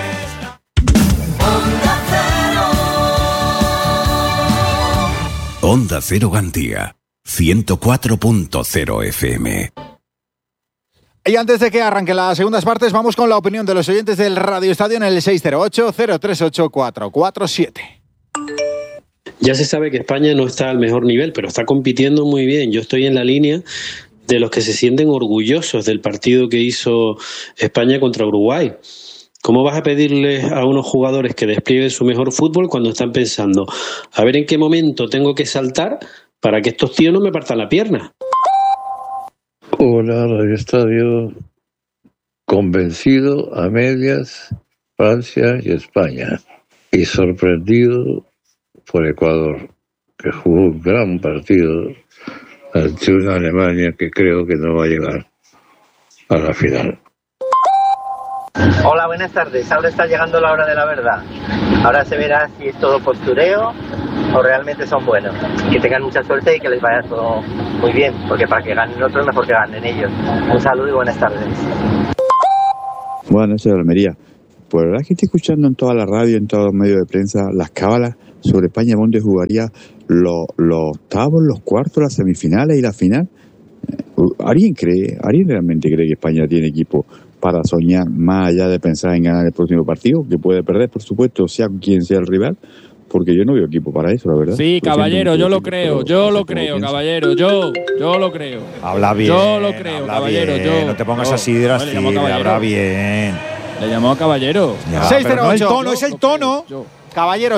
Onda Cero Gandía, 104.0 FM. Y antes de que arranquen las segundas partes, vamos con la opinión de los oyentes del Radio Estadio en el 608-038-447. Ya se sabe que España no está al mejor nivel, pero está compitiendo muy bien. Yo estoy en la línea de los que se sienten orgullosos del partido que hizo España contra Uruguay. ¿Cómo vas a pedirles a unos jugadores que desplieguen su mejor fútbol cuando están pensando a ver en qué momento tengo que saltar para que estos tíos no me partan la pierna? Hola, Radio Estadio. Convencido a medias Francia y España. Y sorprendido por Ecuador, que jugó un gran partido ante una Alemania que creo que no va a llegar a la final. Hola, buenas tardes. Ahora está llegando la hora de la verdad. Ahora se verá si es todo postureo o realmente son buenos. Que tengan mucha suerte y que les vaya todo muy bien, porque para que ganen otros mejor que ganen ellos. Un saludo y buenas tardes. Buenas noches, Almería. Pues la verdad es que estoy escuchando en toda la radio, en todos los medios de prensa, las cábalas sobre España, donde jugaría los octavos, los cuartos, las semifinales y la final. ¿Alguien realmente cree que España tiene equipo para soñar más allá de pensar en ganar el próximo partido, que puede perder, por supuesto, sea quien sea el rival? Porque yo no veo equipo para eso, la verdad. Sí, caballero, yo lo creo, caballero, yo lo creo. Habla bien. Yo lo creo, caballero, bien, no te pongas así de así, habla bien. Le llamó a caballero. Ya, 608. No el tono, es el tono. Caballero,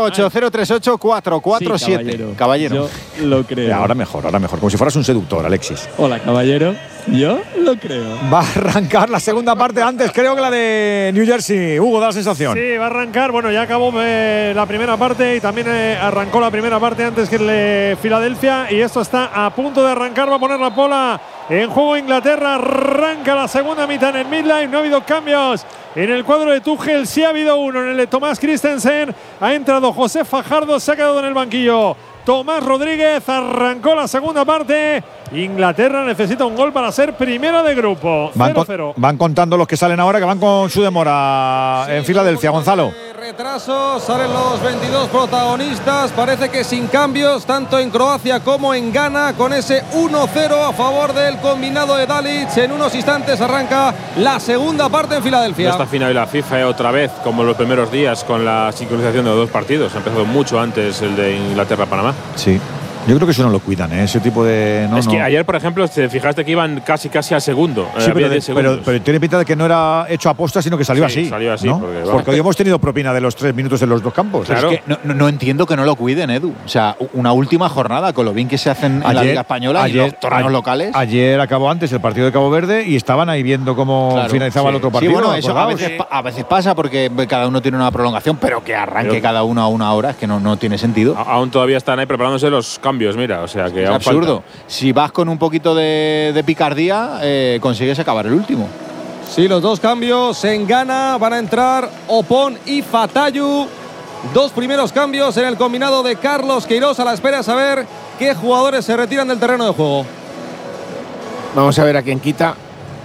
608-038-447. Sí, caballero. Yo lo creo. Ya, ahora mejor. Como si fueras un seductor, Alexis. Hola, caballero. Yo lo creo. Va a arrancar la segunda parte antes, creo que la de New Jersey. Hugo, da la sensación. Sí, va a arrancar. Bueno, ya acabó la primera parte y también arrancó la primera parte antes que el de Filadelfia. Y esto está a punto de arrancar. Va a poner la bola en juego Inglaterra. Arranca la segunda mitad en el midline. No ha habido cambios en el cuadro de Tuchel. Sí ha habido uno en el de Tomás Christensen. Ha entrado José Fajardo, se ha quedado en el banquillo Tomás Rodríguez. Arrancó la segunda parte. Inglaterra necesita un gol para ser primera de grupo. 0-0. Van contando los que salen ahora, que van con su demora en Filadelfia. Gonzalo. Retraso, salen los 22 protagonistas, parece que sin cambios, tanto en Croacia como en Ghana, con ese 1-0 a favor del combinado de Dalic. En unos instantes arranca la segunda parte en Filadelfia. Ya está afinado la FIFA otra vez, como en los primeros días, con la sincronización de los dos partidos. Ha empezado mucho antes el de Inglaterra-Panamá. Sí. Yo creo que eso no lo cuidan, ese tipo de… No, que ayer, por ejemplo, te fijaste que iban casi al segundo. Sí, pero tiene pinta de que no era hecho aposta, sino que salió así. Salió así. ¿no? Porque hoy hemos tenido propina de los 3 minutos en los dos campos. Claro. Es que no entiendo que no lo cuiden, Edu. O sea, una última jornada, con lo bien que se hacen en la Liga Española y los torneos locales. Ayer acabó antes el partido de Cabo Verde y estaban ahí viendo cómo finalizaba el otro partido. Sí, bueno, eso a veces pasa porque cada uno tiene una prolongación, pero que arranque cada uno a una hora es que no tiene sentido. Aún todavía están ahí preparándose los cambios, mira, o sea… Es absurdo. Si vas con un poquito de picardía, consigues acabar el último. Sí, los dos cambios en Ghana van a entrar Opon y Fatayu. 2 primeros cambios en el combinado de Carlos Queiroz, a la espera de saber qué jugadores se retiran del terreno de juego. Vamos a ver a quién quita.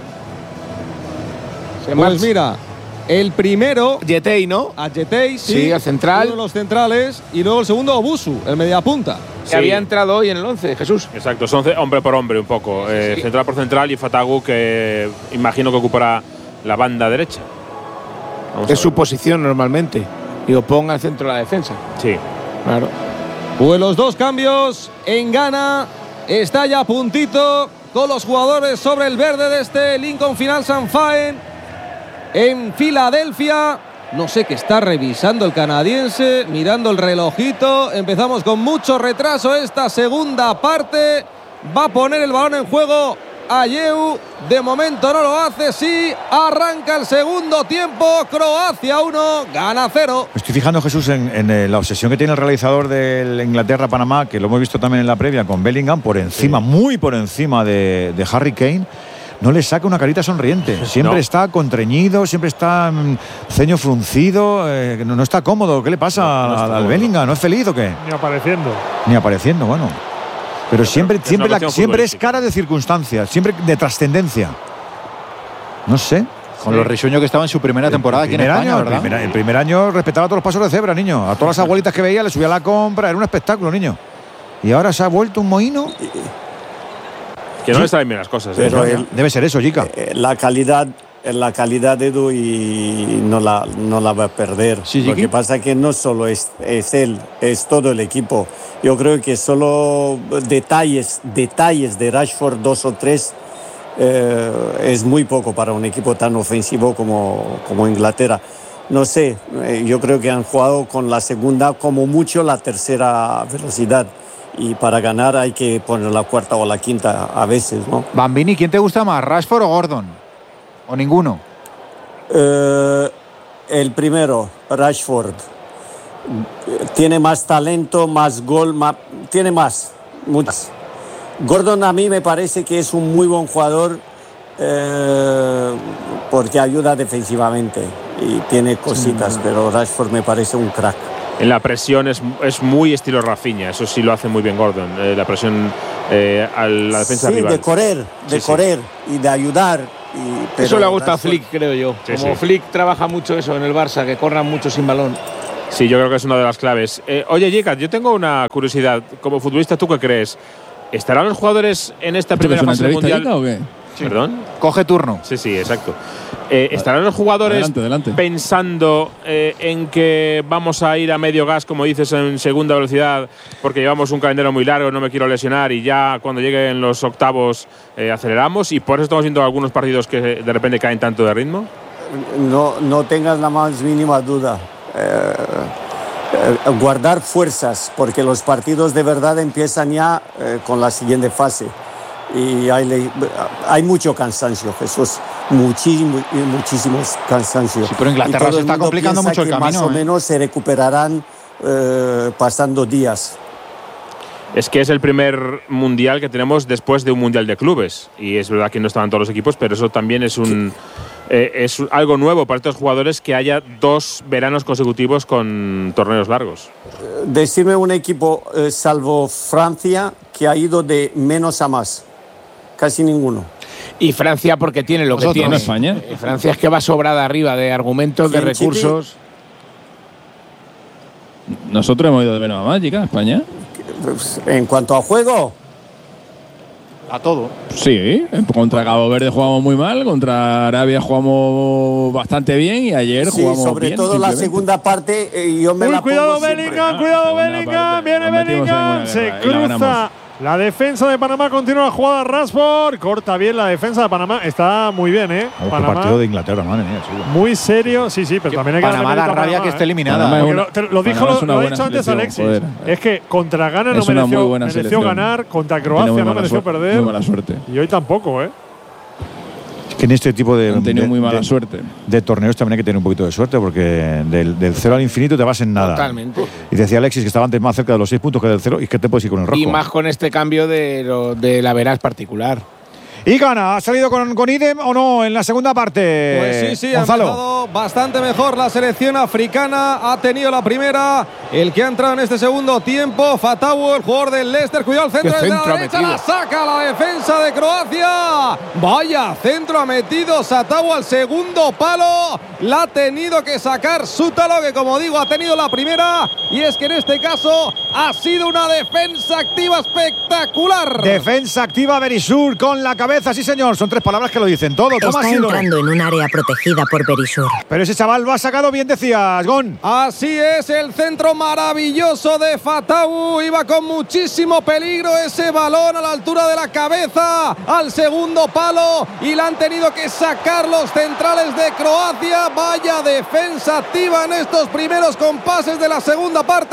Pues mira, el primero… Yetey, ¿no? A Yetey, sí, al central. Uno de los centrales. Y luego el segundo, Obusu, el mediapunta. Que había entrado hoy en el 11, Jesús. Exacto, son hombre por hombre un poco. Central por central y Fatagu, que imagino que ocupará la banda derecha. Es su posición normalmente. Y Opon al centro de la defensa. Sí. Claro. Pues los dos cambios en Ghana. Está ya a puntito con los jugadores sobre el verde de este Lincoln Final San Faen en Filadelfia. No sé qué está revisando el canadiense, mirando el relojito. Empezamos con mucho retraso esta segunda parte. Va a poner el balón en juego Ayew. De momento no lo hace, sí. Arranca el segundo tiempo. Croacia 1, gana 0. Me estoy fijando, Jesús, en la obsesión que tiene el realizador del Inglaterra-Panamá, que lo hemos visto también en la previa con Bellingham, por encima, muy por encima de Harry Kane. No le saca una carita sonriente. Siempre está contrañido, siempre está ceño fruncido. No está cómodo. ¿Qué le pasa al Bellingham? ¿No es feliz o qué? Ni apareciendo, bueno. Pero siempre es cara de circunstancias, siempre de trascendencia. No sé. Con lo risueño que estaba en su primera temporada aquí en España, ¿verdad? El primer año respetaba todos los pasos de cebra, niño. A todas las abuelitas que veía le subía la compra. Era un espectáculo, niño. Y ahora se ha vuelto un mohino. Que no le salen bien las cosas. Pero debe ser eso, Jica. La calidad de Edu y no la va a perder. Sí, lo que pasa es que no solo es él, es todo el equipo. Yo creo que solo detalles de Rashford, 2 o 3, es muy poco para un equipo tan ofensivo como Inglaterra. No sé, yo creo que han jugado con la segunda, como mucho la tercera velocidad. Y para ganar hay que poner la cuarta o la quinta a veces, ¿no? Bambini, ¿quién te gusta más, Rashford o Gordon? ¿O ninguno? El primero, Rashford. Tiene más talento, más gol, tiene muchas. Gordon a mí me parece que es un muy buen jugador porque ayuda defensivamente y tiene cositas, pero Rashford me parece un crack. En la presión es muy estilo Rafinha, eso sí lo hace muy bien Gordon, la presión a la defensa rival. De correr y de ayudar. Pero eso le gusta a Flick, creo yo. Como Flick trabaja mucho eso en el Barça, que corran mucho sin balón. Sí, yo creo que es una de las claves. Oye, Jica, yo tengo una curiosidad. Como futbolista, ¿tú qué crees? ¿Estarán los jugadores en esta primera fase del Mundial? ¿O qué? Sí. ¿Perdón? Coge turno. Sí, exacto. ¿Estarán los jugadores pensando en que vamos a ir a medio gas, como dices, en segunda velocidad, porque llevamos un calendario muy largo, no me quiero lesionar y ya cuando lleguen los octavos aceleramos? ¿Y por eso estamos viendo algunos partidos que de repente caen tanto de ritmo? No tengas la más mínima duda. Guardar fuerzas, porque los partidos de verdad empiezan ya con la siguiente fase. Y hay mucho cansancio, Jesús. Muchísimos cansancio. Sí, pero Inglaterra se está complicando mucho el camino. Más o menos se recuperarán pasando días. Es que es el primer mundial que tenemos después de un mundial de clubes. Y es verdad que no estaban todos los equipos, pero eso también es algo nuevo para estos jugadores, que haya 2 veranos consecutivos con torneos largos. Decime un equipo, salvo Francia, que ha ido de menos a más. Casi ninguno. Y Francia porque tiene lo que tiene. España. Francia es que va sobrada arriba de argumentos, de recursos. Nosotros hemos ido de menos a más, Jica, España. En cuanto a juego, a todo. Sí, contra Cabo Verde jugamos muy mal, contra Arabia jugamos bastante bien y ayer jugamos sobre bien. Sobre todo la segunda parte, yo me la cuidado pongo Bellingham, cuidado Bellingham, viene Bellingham, se cruza. La defensa de Panamá, continúa la jugada. Rashford corta bien la defensa de Panamá. Está muy bien, ¿eh? Panamá, partido de Inglaterra, madre mía. Muy serio, sí, pero también hay que Panamá da rabia que esté eliminada. Lo ha dicho antes Alexis. Joder. Es que contra Ghana no mereció ganar, contra Croacia no mereció perder. Muy mala suerte. Y hoy tampoco, ¿eh? Que en este tipo han tenido muy mala suerte. De torneos también hay que tener un poquito de suerte, porque del 0 al infinito te vas en nada. Totalmente. Y decía Alexis que estaba antes más cerca de los 6 puntos que del 0, y que te puedes ir con el rojo. Y más con este cambio de la veraz particular. ¿Y Ghana ha salido con idem o no en la segunda parte? Pues sí, Gonzalo. Ha empezado bastante mejor la selección africana. Ha tenido la primera. El que ha entrado en este segundo tiempo, Fatawu, el jugador del Leicester. Cuidado el centro desde la derecha. La saca la defensa de Croacia. Vaya, centro ha metido Fatawu al segundo palo. La ha tenido que sacar Sútalo, que como digo, ha tenido la primera. Y es que en este caso ha sido una defensa activa espectacular. Defensa activa Berisur con la cabeza. Sí, señor, son 3 palabras que lo dicen todo. Está entrando en un área protegida por Berisur. Pero ese chaval lo ha sacado bien, decías, Gon. Así es, el centro maravilloso de Fatawu. Iba con muchísimo peligro ese balón a la altura de la cabeza, al segundo palo, y la han tenido que sacar los centrales de Croacia. Vaya defensa activa en estos primeros compases de la segunda parte.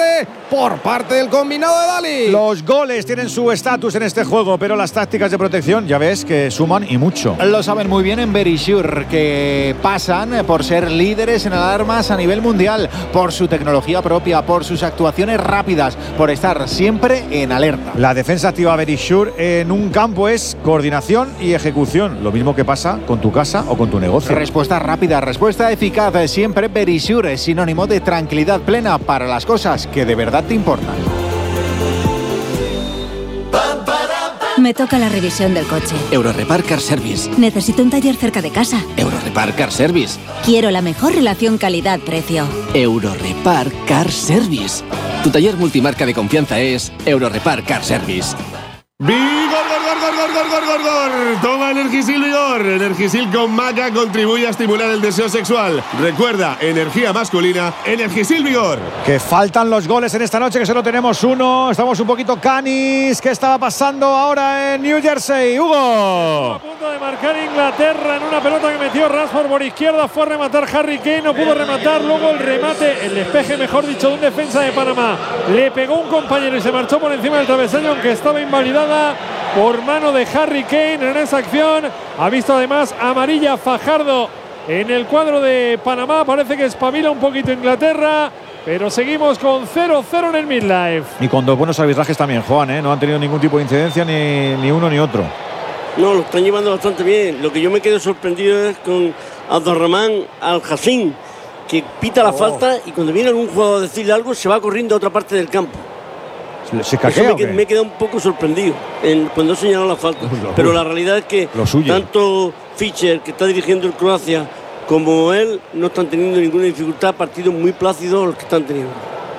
por parte del combinado de Dali. Los goles tienen su estatus en este juego, pero las tácticas de protección ya ves que suman y mucho. Lo saben muy bien en Verisure, que pasan por ser líderes en alarmas a nivel mundial, por su tecnología propia, por sus actuaciones rápidas, por estar siempre en alerta. La defensa activa Verisure en un campo es coordinación y ejecución, lo mismo que pasa con tu casa o con tu negocio. Respuesta rápida, respuesta eficaz, siempre Verisure es sinónimo de tranquilidad plena para las cosas que de verdad te importan. Me toca la revisión del coche. Eurorepar Car Service. Necesito un taller cerca de casa. Eurorepar Car Service. Quiero la mejor relación calidad-precio. Eurorepar Car Service. Tu taller multimarca de confianza es Eurorepar Car Service. ¡Vigor! Toma Energisil Vigor. Energisil con maca contribuye a estimular el deseo sexual. Recuerda, energía masculina, Energisil Vigor. Que faltan los goles en esta noche, que solo tenemos uno. Estamos un poquito canis. ¿Qué estaba pasando ahora en New Jersey, Hugo? A punto de marcar Inglaterra en una pelota que metió Rashford por izquierda. Fue a rematar Harry Kane, no pudo rematar. Luego el remate, el despeje, mejor dicho, de un defensa de Panamá. Le pegó un compañero y se marchó por encima del travesaño, aunque estaba invalidada por mano de Harry Kane en esa acción. Ha visto además amarilla Fajardo en el cuadro de Panamá. Parece que espabila un poquito Inglaterra, pero seguimos con 0-0 en el midlife. Y con dos buenos arbitrajes también, Juan, ¿eh? No han tenido ningún tipo de incidencia ni uno ni otro. No, lo están llevando bastante bien. Lo que yo me quedo sorprendido es con Abdurrahman Al-Hassin, que pita la falta y cuando viene algún jugador a decirle algo se va corriendo a otra parte del campo. ¿Se caquea, Eso me he quedado un poco sorprendido cuando señaló la falta. Pero la realidad es que tanto Fischer, que está dirigiendo el Croacia, como él no están teniendo ninguna dificultad. Partidos muy plácidos los que están teniendo.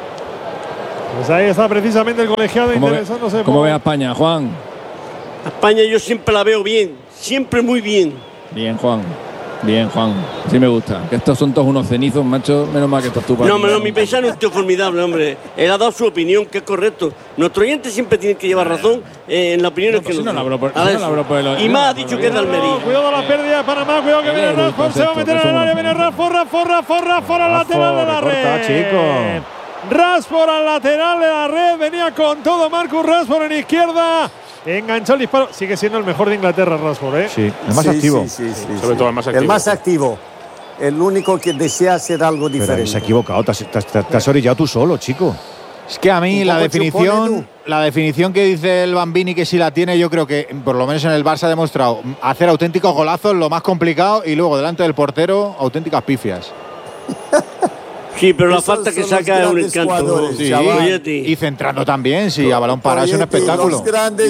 Pues ahí está precisamente el colegiado interesándose. ¿Cómo ve a España, Juan? A España yo siempre la veo bien, siempre muy bien. Bien, Juan. Bien, Juan. Sí me gusta. Que estos son todos unos cenizos, macho. Menos mal que estás tú para No, mi paisano es un tío formidable, hombre. Él ha dado su opinión, que es correcto. Nuestro oyente siempre tiene que llevar razón en la opinión que nos y más ha dicho que es de Almería. Cuidado la pérdida de Panamá. Cuidado que viene Rashford. Se va a meter en el área. Viene Rashford al lateral de la red. Rashford al lateral de la red. Venía con todo Marcus Rashford en izquierda. Enganchó el disparo. Sigue siendo el mejor de Inglaterra, Rashford, ¿eh? Sí, el más activo. Sí. Sobre todo el más activo. El más activo. El único que desea hacer algo diferente. Pero se ha equivocado. Te has orillado tú solo, chico. Es que a mí la definición que dice el Bambini, que si la tiene, yo creo que por lo menos en el Barça ha demostrado hacer auténticos golazos, lo más complicado, y luego delante del portero, auténticas pifias. Sí, pero la falta que saca es un encanto. Sí, y centrando también, sí, a balón parado es un espectáculo.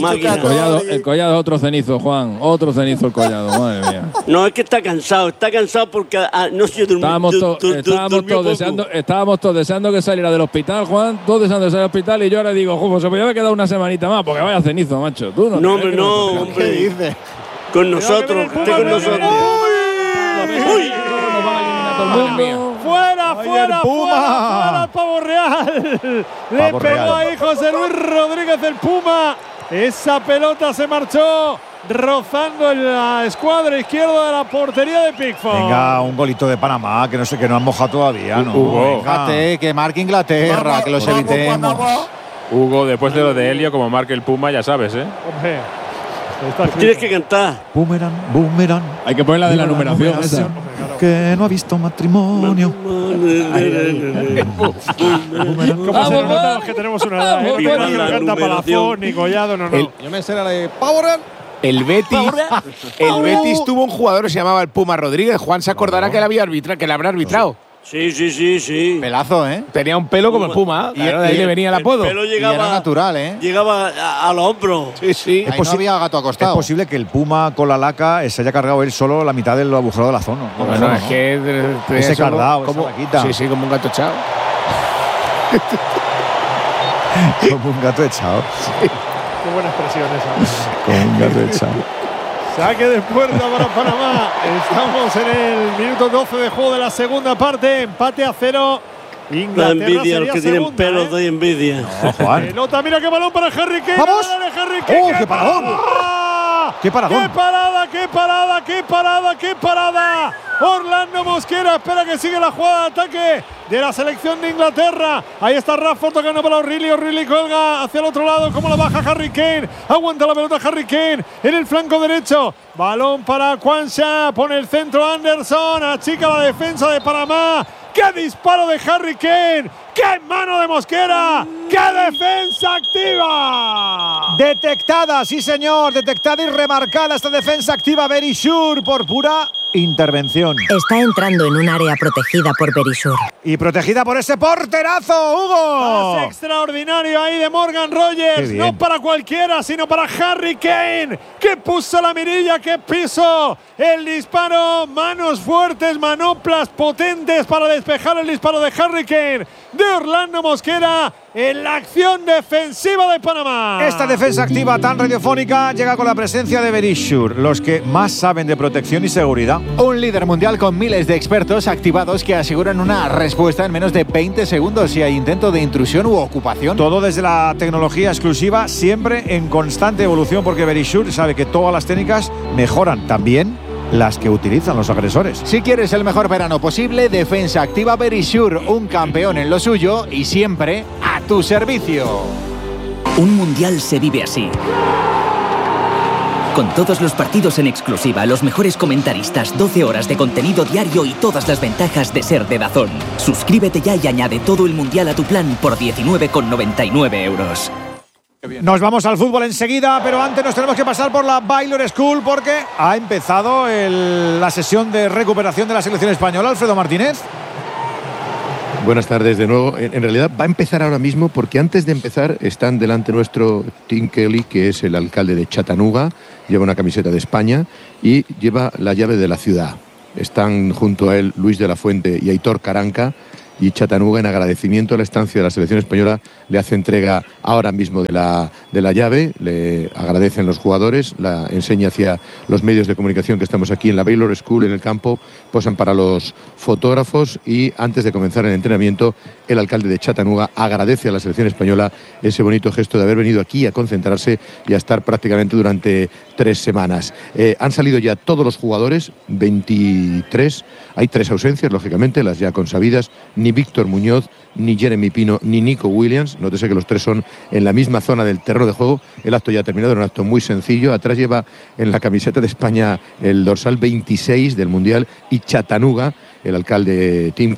El Collado es otro cenizo, Juan. Otro cenizo el Collado, madre mía. No, es que está cansado porque no se durmió. Estábamos todos deseando que saliera del hospital, Juan. Todos deseando que saliera del hospital y yo ahora digo, pues se podía haber quedado una semanita más porque vaya cenizo, macho. ¿Tú no, hombre. ¿Qué dices? Con nosotros, con nosotros. ¡Uy! Fuera, el Pavo Real. Le pegó ahí José Luis Rodríguez, el Puma. Esa pelota se marchó rozando en la escuadra izquierda de la portería de Pickford. Venga, un golito de Panamá, que no han mojado todavía, ¿no? Hugo, que marque Inglaterra, que los evitemos. Hugo, después de lo de Helio, como marque el Puma, ya sabes, ¿eh? Tienes que cantar. Boomerang. Hay que poner la de la numeración esa. Que no ha visto matrimonio. ¿Cómo se nota los que tenemos una edad? No canta Palafón ni Collado, no. Yo me sé la de Power. El Betis tuvo un jugador que se llamaba el Puma Rodríguez. Juan se acordará que le habrá arbitrado. Sí. Pelazo, ¿eh? Tenía un pelo como el Puma. Y de ahí le venía el apodo. El pelo llegaba, y era natural, ¿eh? Llegaba a los hombros. Sí. Ahí no había gato acostado. Es posible que el Puma con la laca se haya cargado él solo la mitad del agujero de la zona. Bueno, es que ese cardado, esa vaquita. Sí, como un gato echado. Como un gato echado. Sí. Qué buena expresión esa. Como un gato echado. Saque de puerta para Panamá. Estamos en el minuto 12 de juego de la segunda parte. Empate a 0. La envidia, los que tienen pelos doy envidia. No, Juan. Pelota, mira qué balón para Harry Kane. ¡Vamos! Harry Kane. ¡Qué paradón! ¡Qué paradón! ¡Qué parada! Orlando Mosquera espera que siga la jugada de ataque de la selección de Inglaterra. Ahí está Rafa tocando para O'Reilly. O'Reilly colga hacia el otro lado. Como la baja Harry Kane. Aguanta la pelota Harry Kane en el flanco derecho. Balón para Kwanzaa. Pone el centro Anderson. Achica la defensa de Panamá. ¡Qué disparo de Harry Kane! ¡Qué mano de Mosquera! ¡Qué defensa activa! Detectada, sí señor, detectada y remarcada esta defensa activa Verisure por pura intervención. Está entrando en un área protegida por Verisure. Y protegida por ese porterazo, Hugo. Pase extraordinario ahí de Morgan Rogers. No para cualquiera, sino para Harry Kane, que puso la mirilla, que pisó el disparo. Manos fuertes, manoplas potentes para despejar el disparo de Harry Kane, de Orlando Mosquera, en la acción defensiva de Panamá. Esta defensa activa tan radiofónica llega con la presencia de Verisure, los que más saben de protección y seguridad. Un líder mundial con miles de expertos activados que aseguran una respuesta en menos de 20 segundos si hay intento de intrusión u ocupación. Todo desde la tecnología exclusiva, siempre en constante evolución, porque Verisure sabe que todas las técnicas mejoran también las que utilizan los agresores. Si quieres el mejor verano posible, defensa activa Verisure, un campeón en lo suyo y siempre a tu servicio. Un mundial se vive así. Con todos los partidos en exclusiva, los mejores comentaristas, 12 horas de contenido diario y todas las ventajas de ser de DAZN. Suscríbete ya y añade todo el mundial a tu plan por 19,99 euros. Nos vamos al fútbol enseguida, pero antes nos tenemos que pasar por la Baylor School porque ha empezado la sesión de recuperación de la selección española. Alfredo Martínez. Buenas tardes de nuevo. En realidad va a empezar ahora mismo porque antes de empezar están delante nuestro Tim Kelly, que es el alcalde de Chattanooga, lleva una camiseta de España y lleva la llave de la ciudad. Están junto a él Luis de la Fuente y Aitor Caranca, y Chattanooga, en agradecimiento a la estancia de la selección española, le hace entrega ahora mismo de la llave. Le agradecen los jugadores, la enseña hacia los medios de comunicación que estamos aquí en la Baylor School, en el campo, posan para los fotógrafos y antes de comenzar el entrenamiento, el alcalde de Chattanooga agradece a la selección española ese bonito gesto de haber venido aquí a concentrarse y a estar prácticamente durante 3 semanas. Han salido ya todos los jugadores, 23, hay 3 ausencias, lógicamente, las ya consabidas. Ni Víctor Muñoz, ni Jeremy Pino, ni Nico Williams. Nótese que los 3 son en la misma zona del terreno de juego. El acto ya ha terminado, era un acto muy sencillo. Atrás lleva en la camiseta de España el dorsal 26 del Mundial y Chattanooga, el alcalde Kim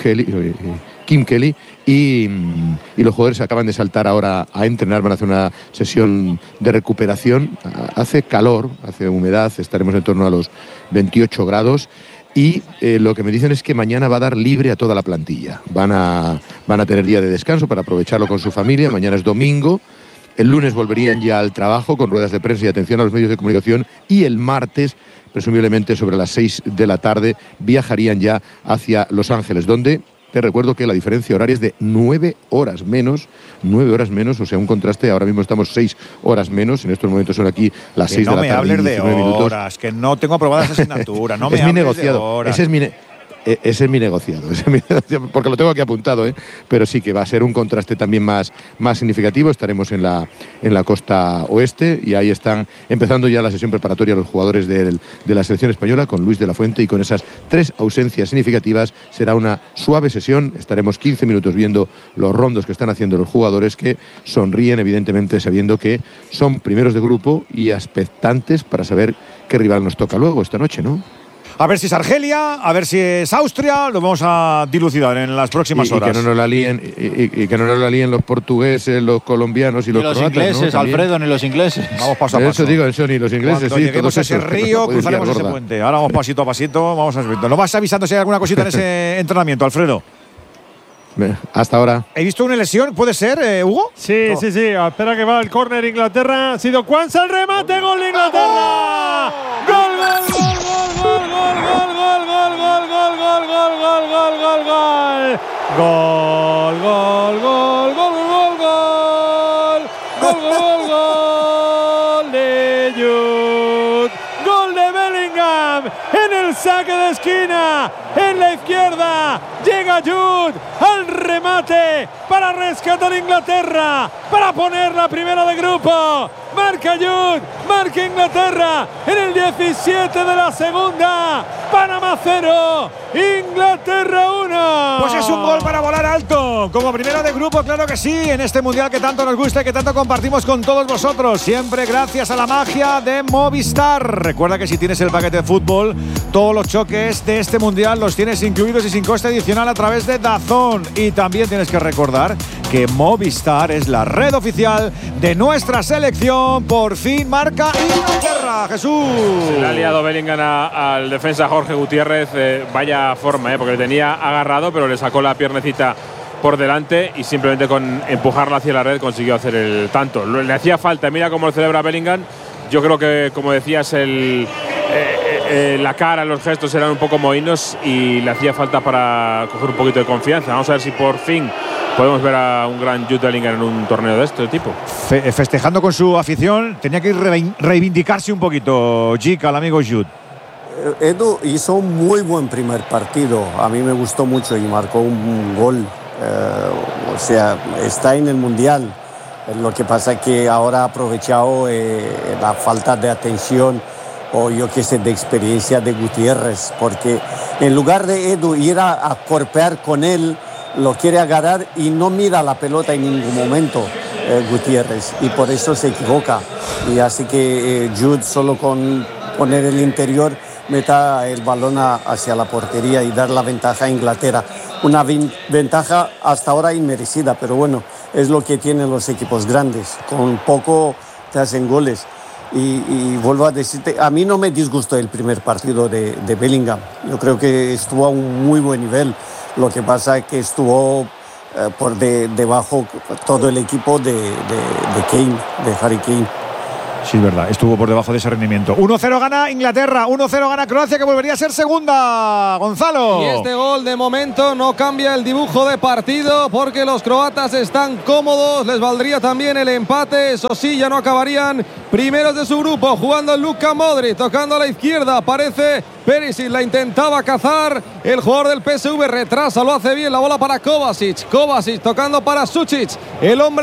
Kelly. Y los jugadores acaban de saltar ahora a entrenar, van a hacer una sesión de recuperación. Hace calor, hace humedad, estaremos en torno a los 28 grados. Y lo que me dicen es que mañana va a dar libre a toda la plantilla. Van a tener día de descanso para aprovecharlo con su familia. Mañana es domingo. El lunes volverían ya al trabajo con ruedas de prensa y atención a los medios de comunicación. Y el martes, presumiblemente sobre las 6 de la tarde, viajarían ya hacia Los Ángeles, donde te recuerdo que la diferencia horaria es de 9 horas menos, o sea, un contraste. Ahora mismo estamos 6 horas menos, en estos momentos son aquí las 6 de la tarde. No me hables de horas, que no tengo aprobada esa asignatura, no me es mi hables negociado. de horas. Ese es mi negociado, porque lo tengo aquí apuntado, pero sí que va a ser un contraste también más significativo. Estaremos en la costa oeste y ahí están empezando ya la sesión preparatoria los jugadores de la selección española con Luis de la Fuente, y con esas 3 ausencias significativas será una suave sesión. Estaremos 15 minutos viendo los rondos que están haciendo los jugadores, que sonríen evidentemente sabiendo que son primeros de grupo y expectantes para saber qué rival nos toca luego esta noche, ¿no? A ver si es Argelia, a ver si es Austria, lo vamos a dilucidar en las próximas horas. Y que no nos la líen los portugueses, los colombianos y los croatas, ingleses, ¿no? Alfredo, ni los ingleses. Vamos paso a paso. Eso ni los ingleses. Cuando sí, lleguemos a ese esos, río, cruzaremos ese puente. Ahora vamos pasito a pasito, vamos a ver. ¿Lo vas avisando si hay alguna cosita en ese entrenamiento, Alfredo? Hasta ahora. He visto una lesión, ¿puede ser, Hugo? Sí. Espera que va el córner Inglaterra. Ha sido Kwanzaa el remate, gol de Inglaterra. ¡Gol! De Jude. Gol de Bellingham en el saque de esquina, en la izquierda. Llega Jude al remate para rescatar Inglaterra, para poner la primera de grupo. Marca Jude, Marca Inglaterra en el 17 de la segunda. Panamá 0, Inglaterra 1. Pues es un gol para volar alto. Como primero de grupo, claro que sí, en este mundial que tanto nos gusta y que tanto compartimos con todos vosotros. Siempre gracias a la magia de Movistar. Recuerda que si tienes el paquete de fútbol, todos los choques de este mundial los tienes incluidos y sin coste adicional a través de DAZN. Y también tienes que recordar que Movistar es la red oficial de nuestra selección. Por fin marca Inglaterra, Jesús. Se le ha liado Bellingham al defensa Jorge Gutiérrez. Vaya forma, porque le tenía agarrado, pero le sacó la piernecita por delante y simplemente con empujarla hacia la red consiguió hacer el tanto. Le hacía falta, mira cómo lo celebra Bellingham. Yo creo que, como decías, la cara, los gestos eran un poco mohínos y le hacía falta para coger un poquito de confianza. Vamos a ver si por fin podemos ver a un gran Jude Bellingham en un torneo de este tipo. Festejando con su afición, tenía que reivindicarse un poquito, Jica, el amigo Jude. Edu hizo un muy buen primer partido. A mí me gustó mucho y marcó un gol. O sea, está en el Mundial. Lo que pasa es que ahora ha aprovechado la falta de atención o yo qué sé, de experiencia de Gutiérrez, porque en lugar de Edu ir a corpear con él, lo quiere agarrar y no mira la pelota en ningún momento Gutiérrez, y por eso se equivoca. Y así que Jude solo con poner el interior meta el balón hacia la portería y dar la ventaja a Inglaterra. Una ventaja hasta ahora inmerecida, pero bueno, es lo que tienen los equipos grandes. Con poco te hacen goles. Y vuelvo a decirte, a mí no me disgustó el primer partido de Bellingham. Yo creo que estuvo a un muy buen nivel. Lo que pasa es que estuvo por debajo todo el equipo de Kane, de Harry Kane. Sí, es verdad, estuvo por debajo de ese rendimiento. 1-0 gana Inglaterra, 1-0 gana Croacia, que volvería a ser segunda. Gonzalo. Y este gol de momento no cambia el dibujo de partido porque los croatas están cómodos. Les valdría también el empate. Eso sí, ya no acabarían primeros de su grupo. Jugando Luka Modric, tocando a la izquierda. Aparece Perisic, la intentaba cazar. El jugador del PSV retrasa, lo hace bien. La bola para Kovacic. Kovacic tocando para Sučić. El hombre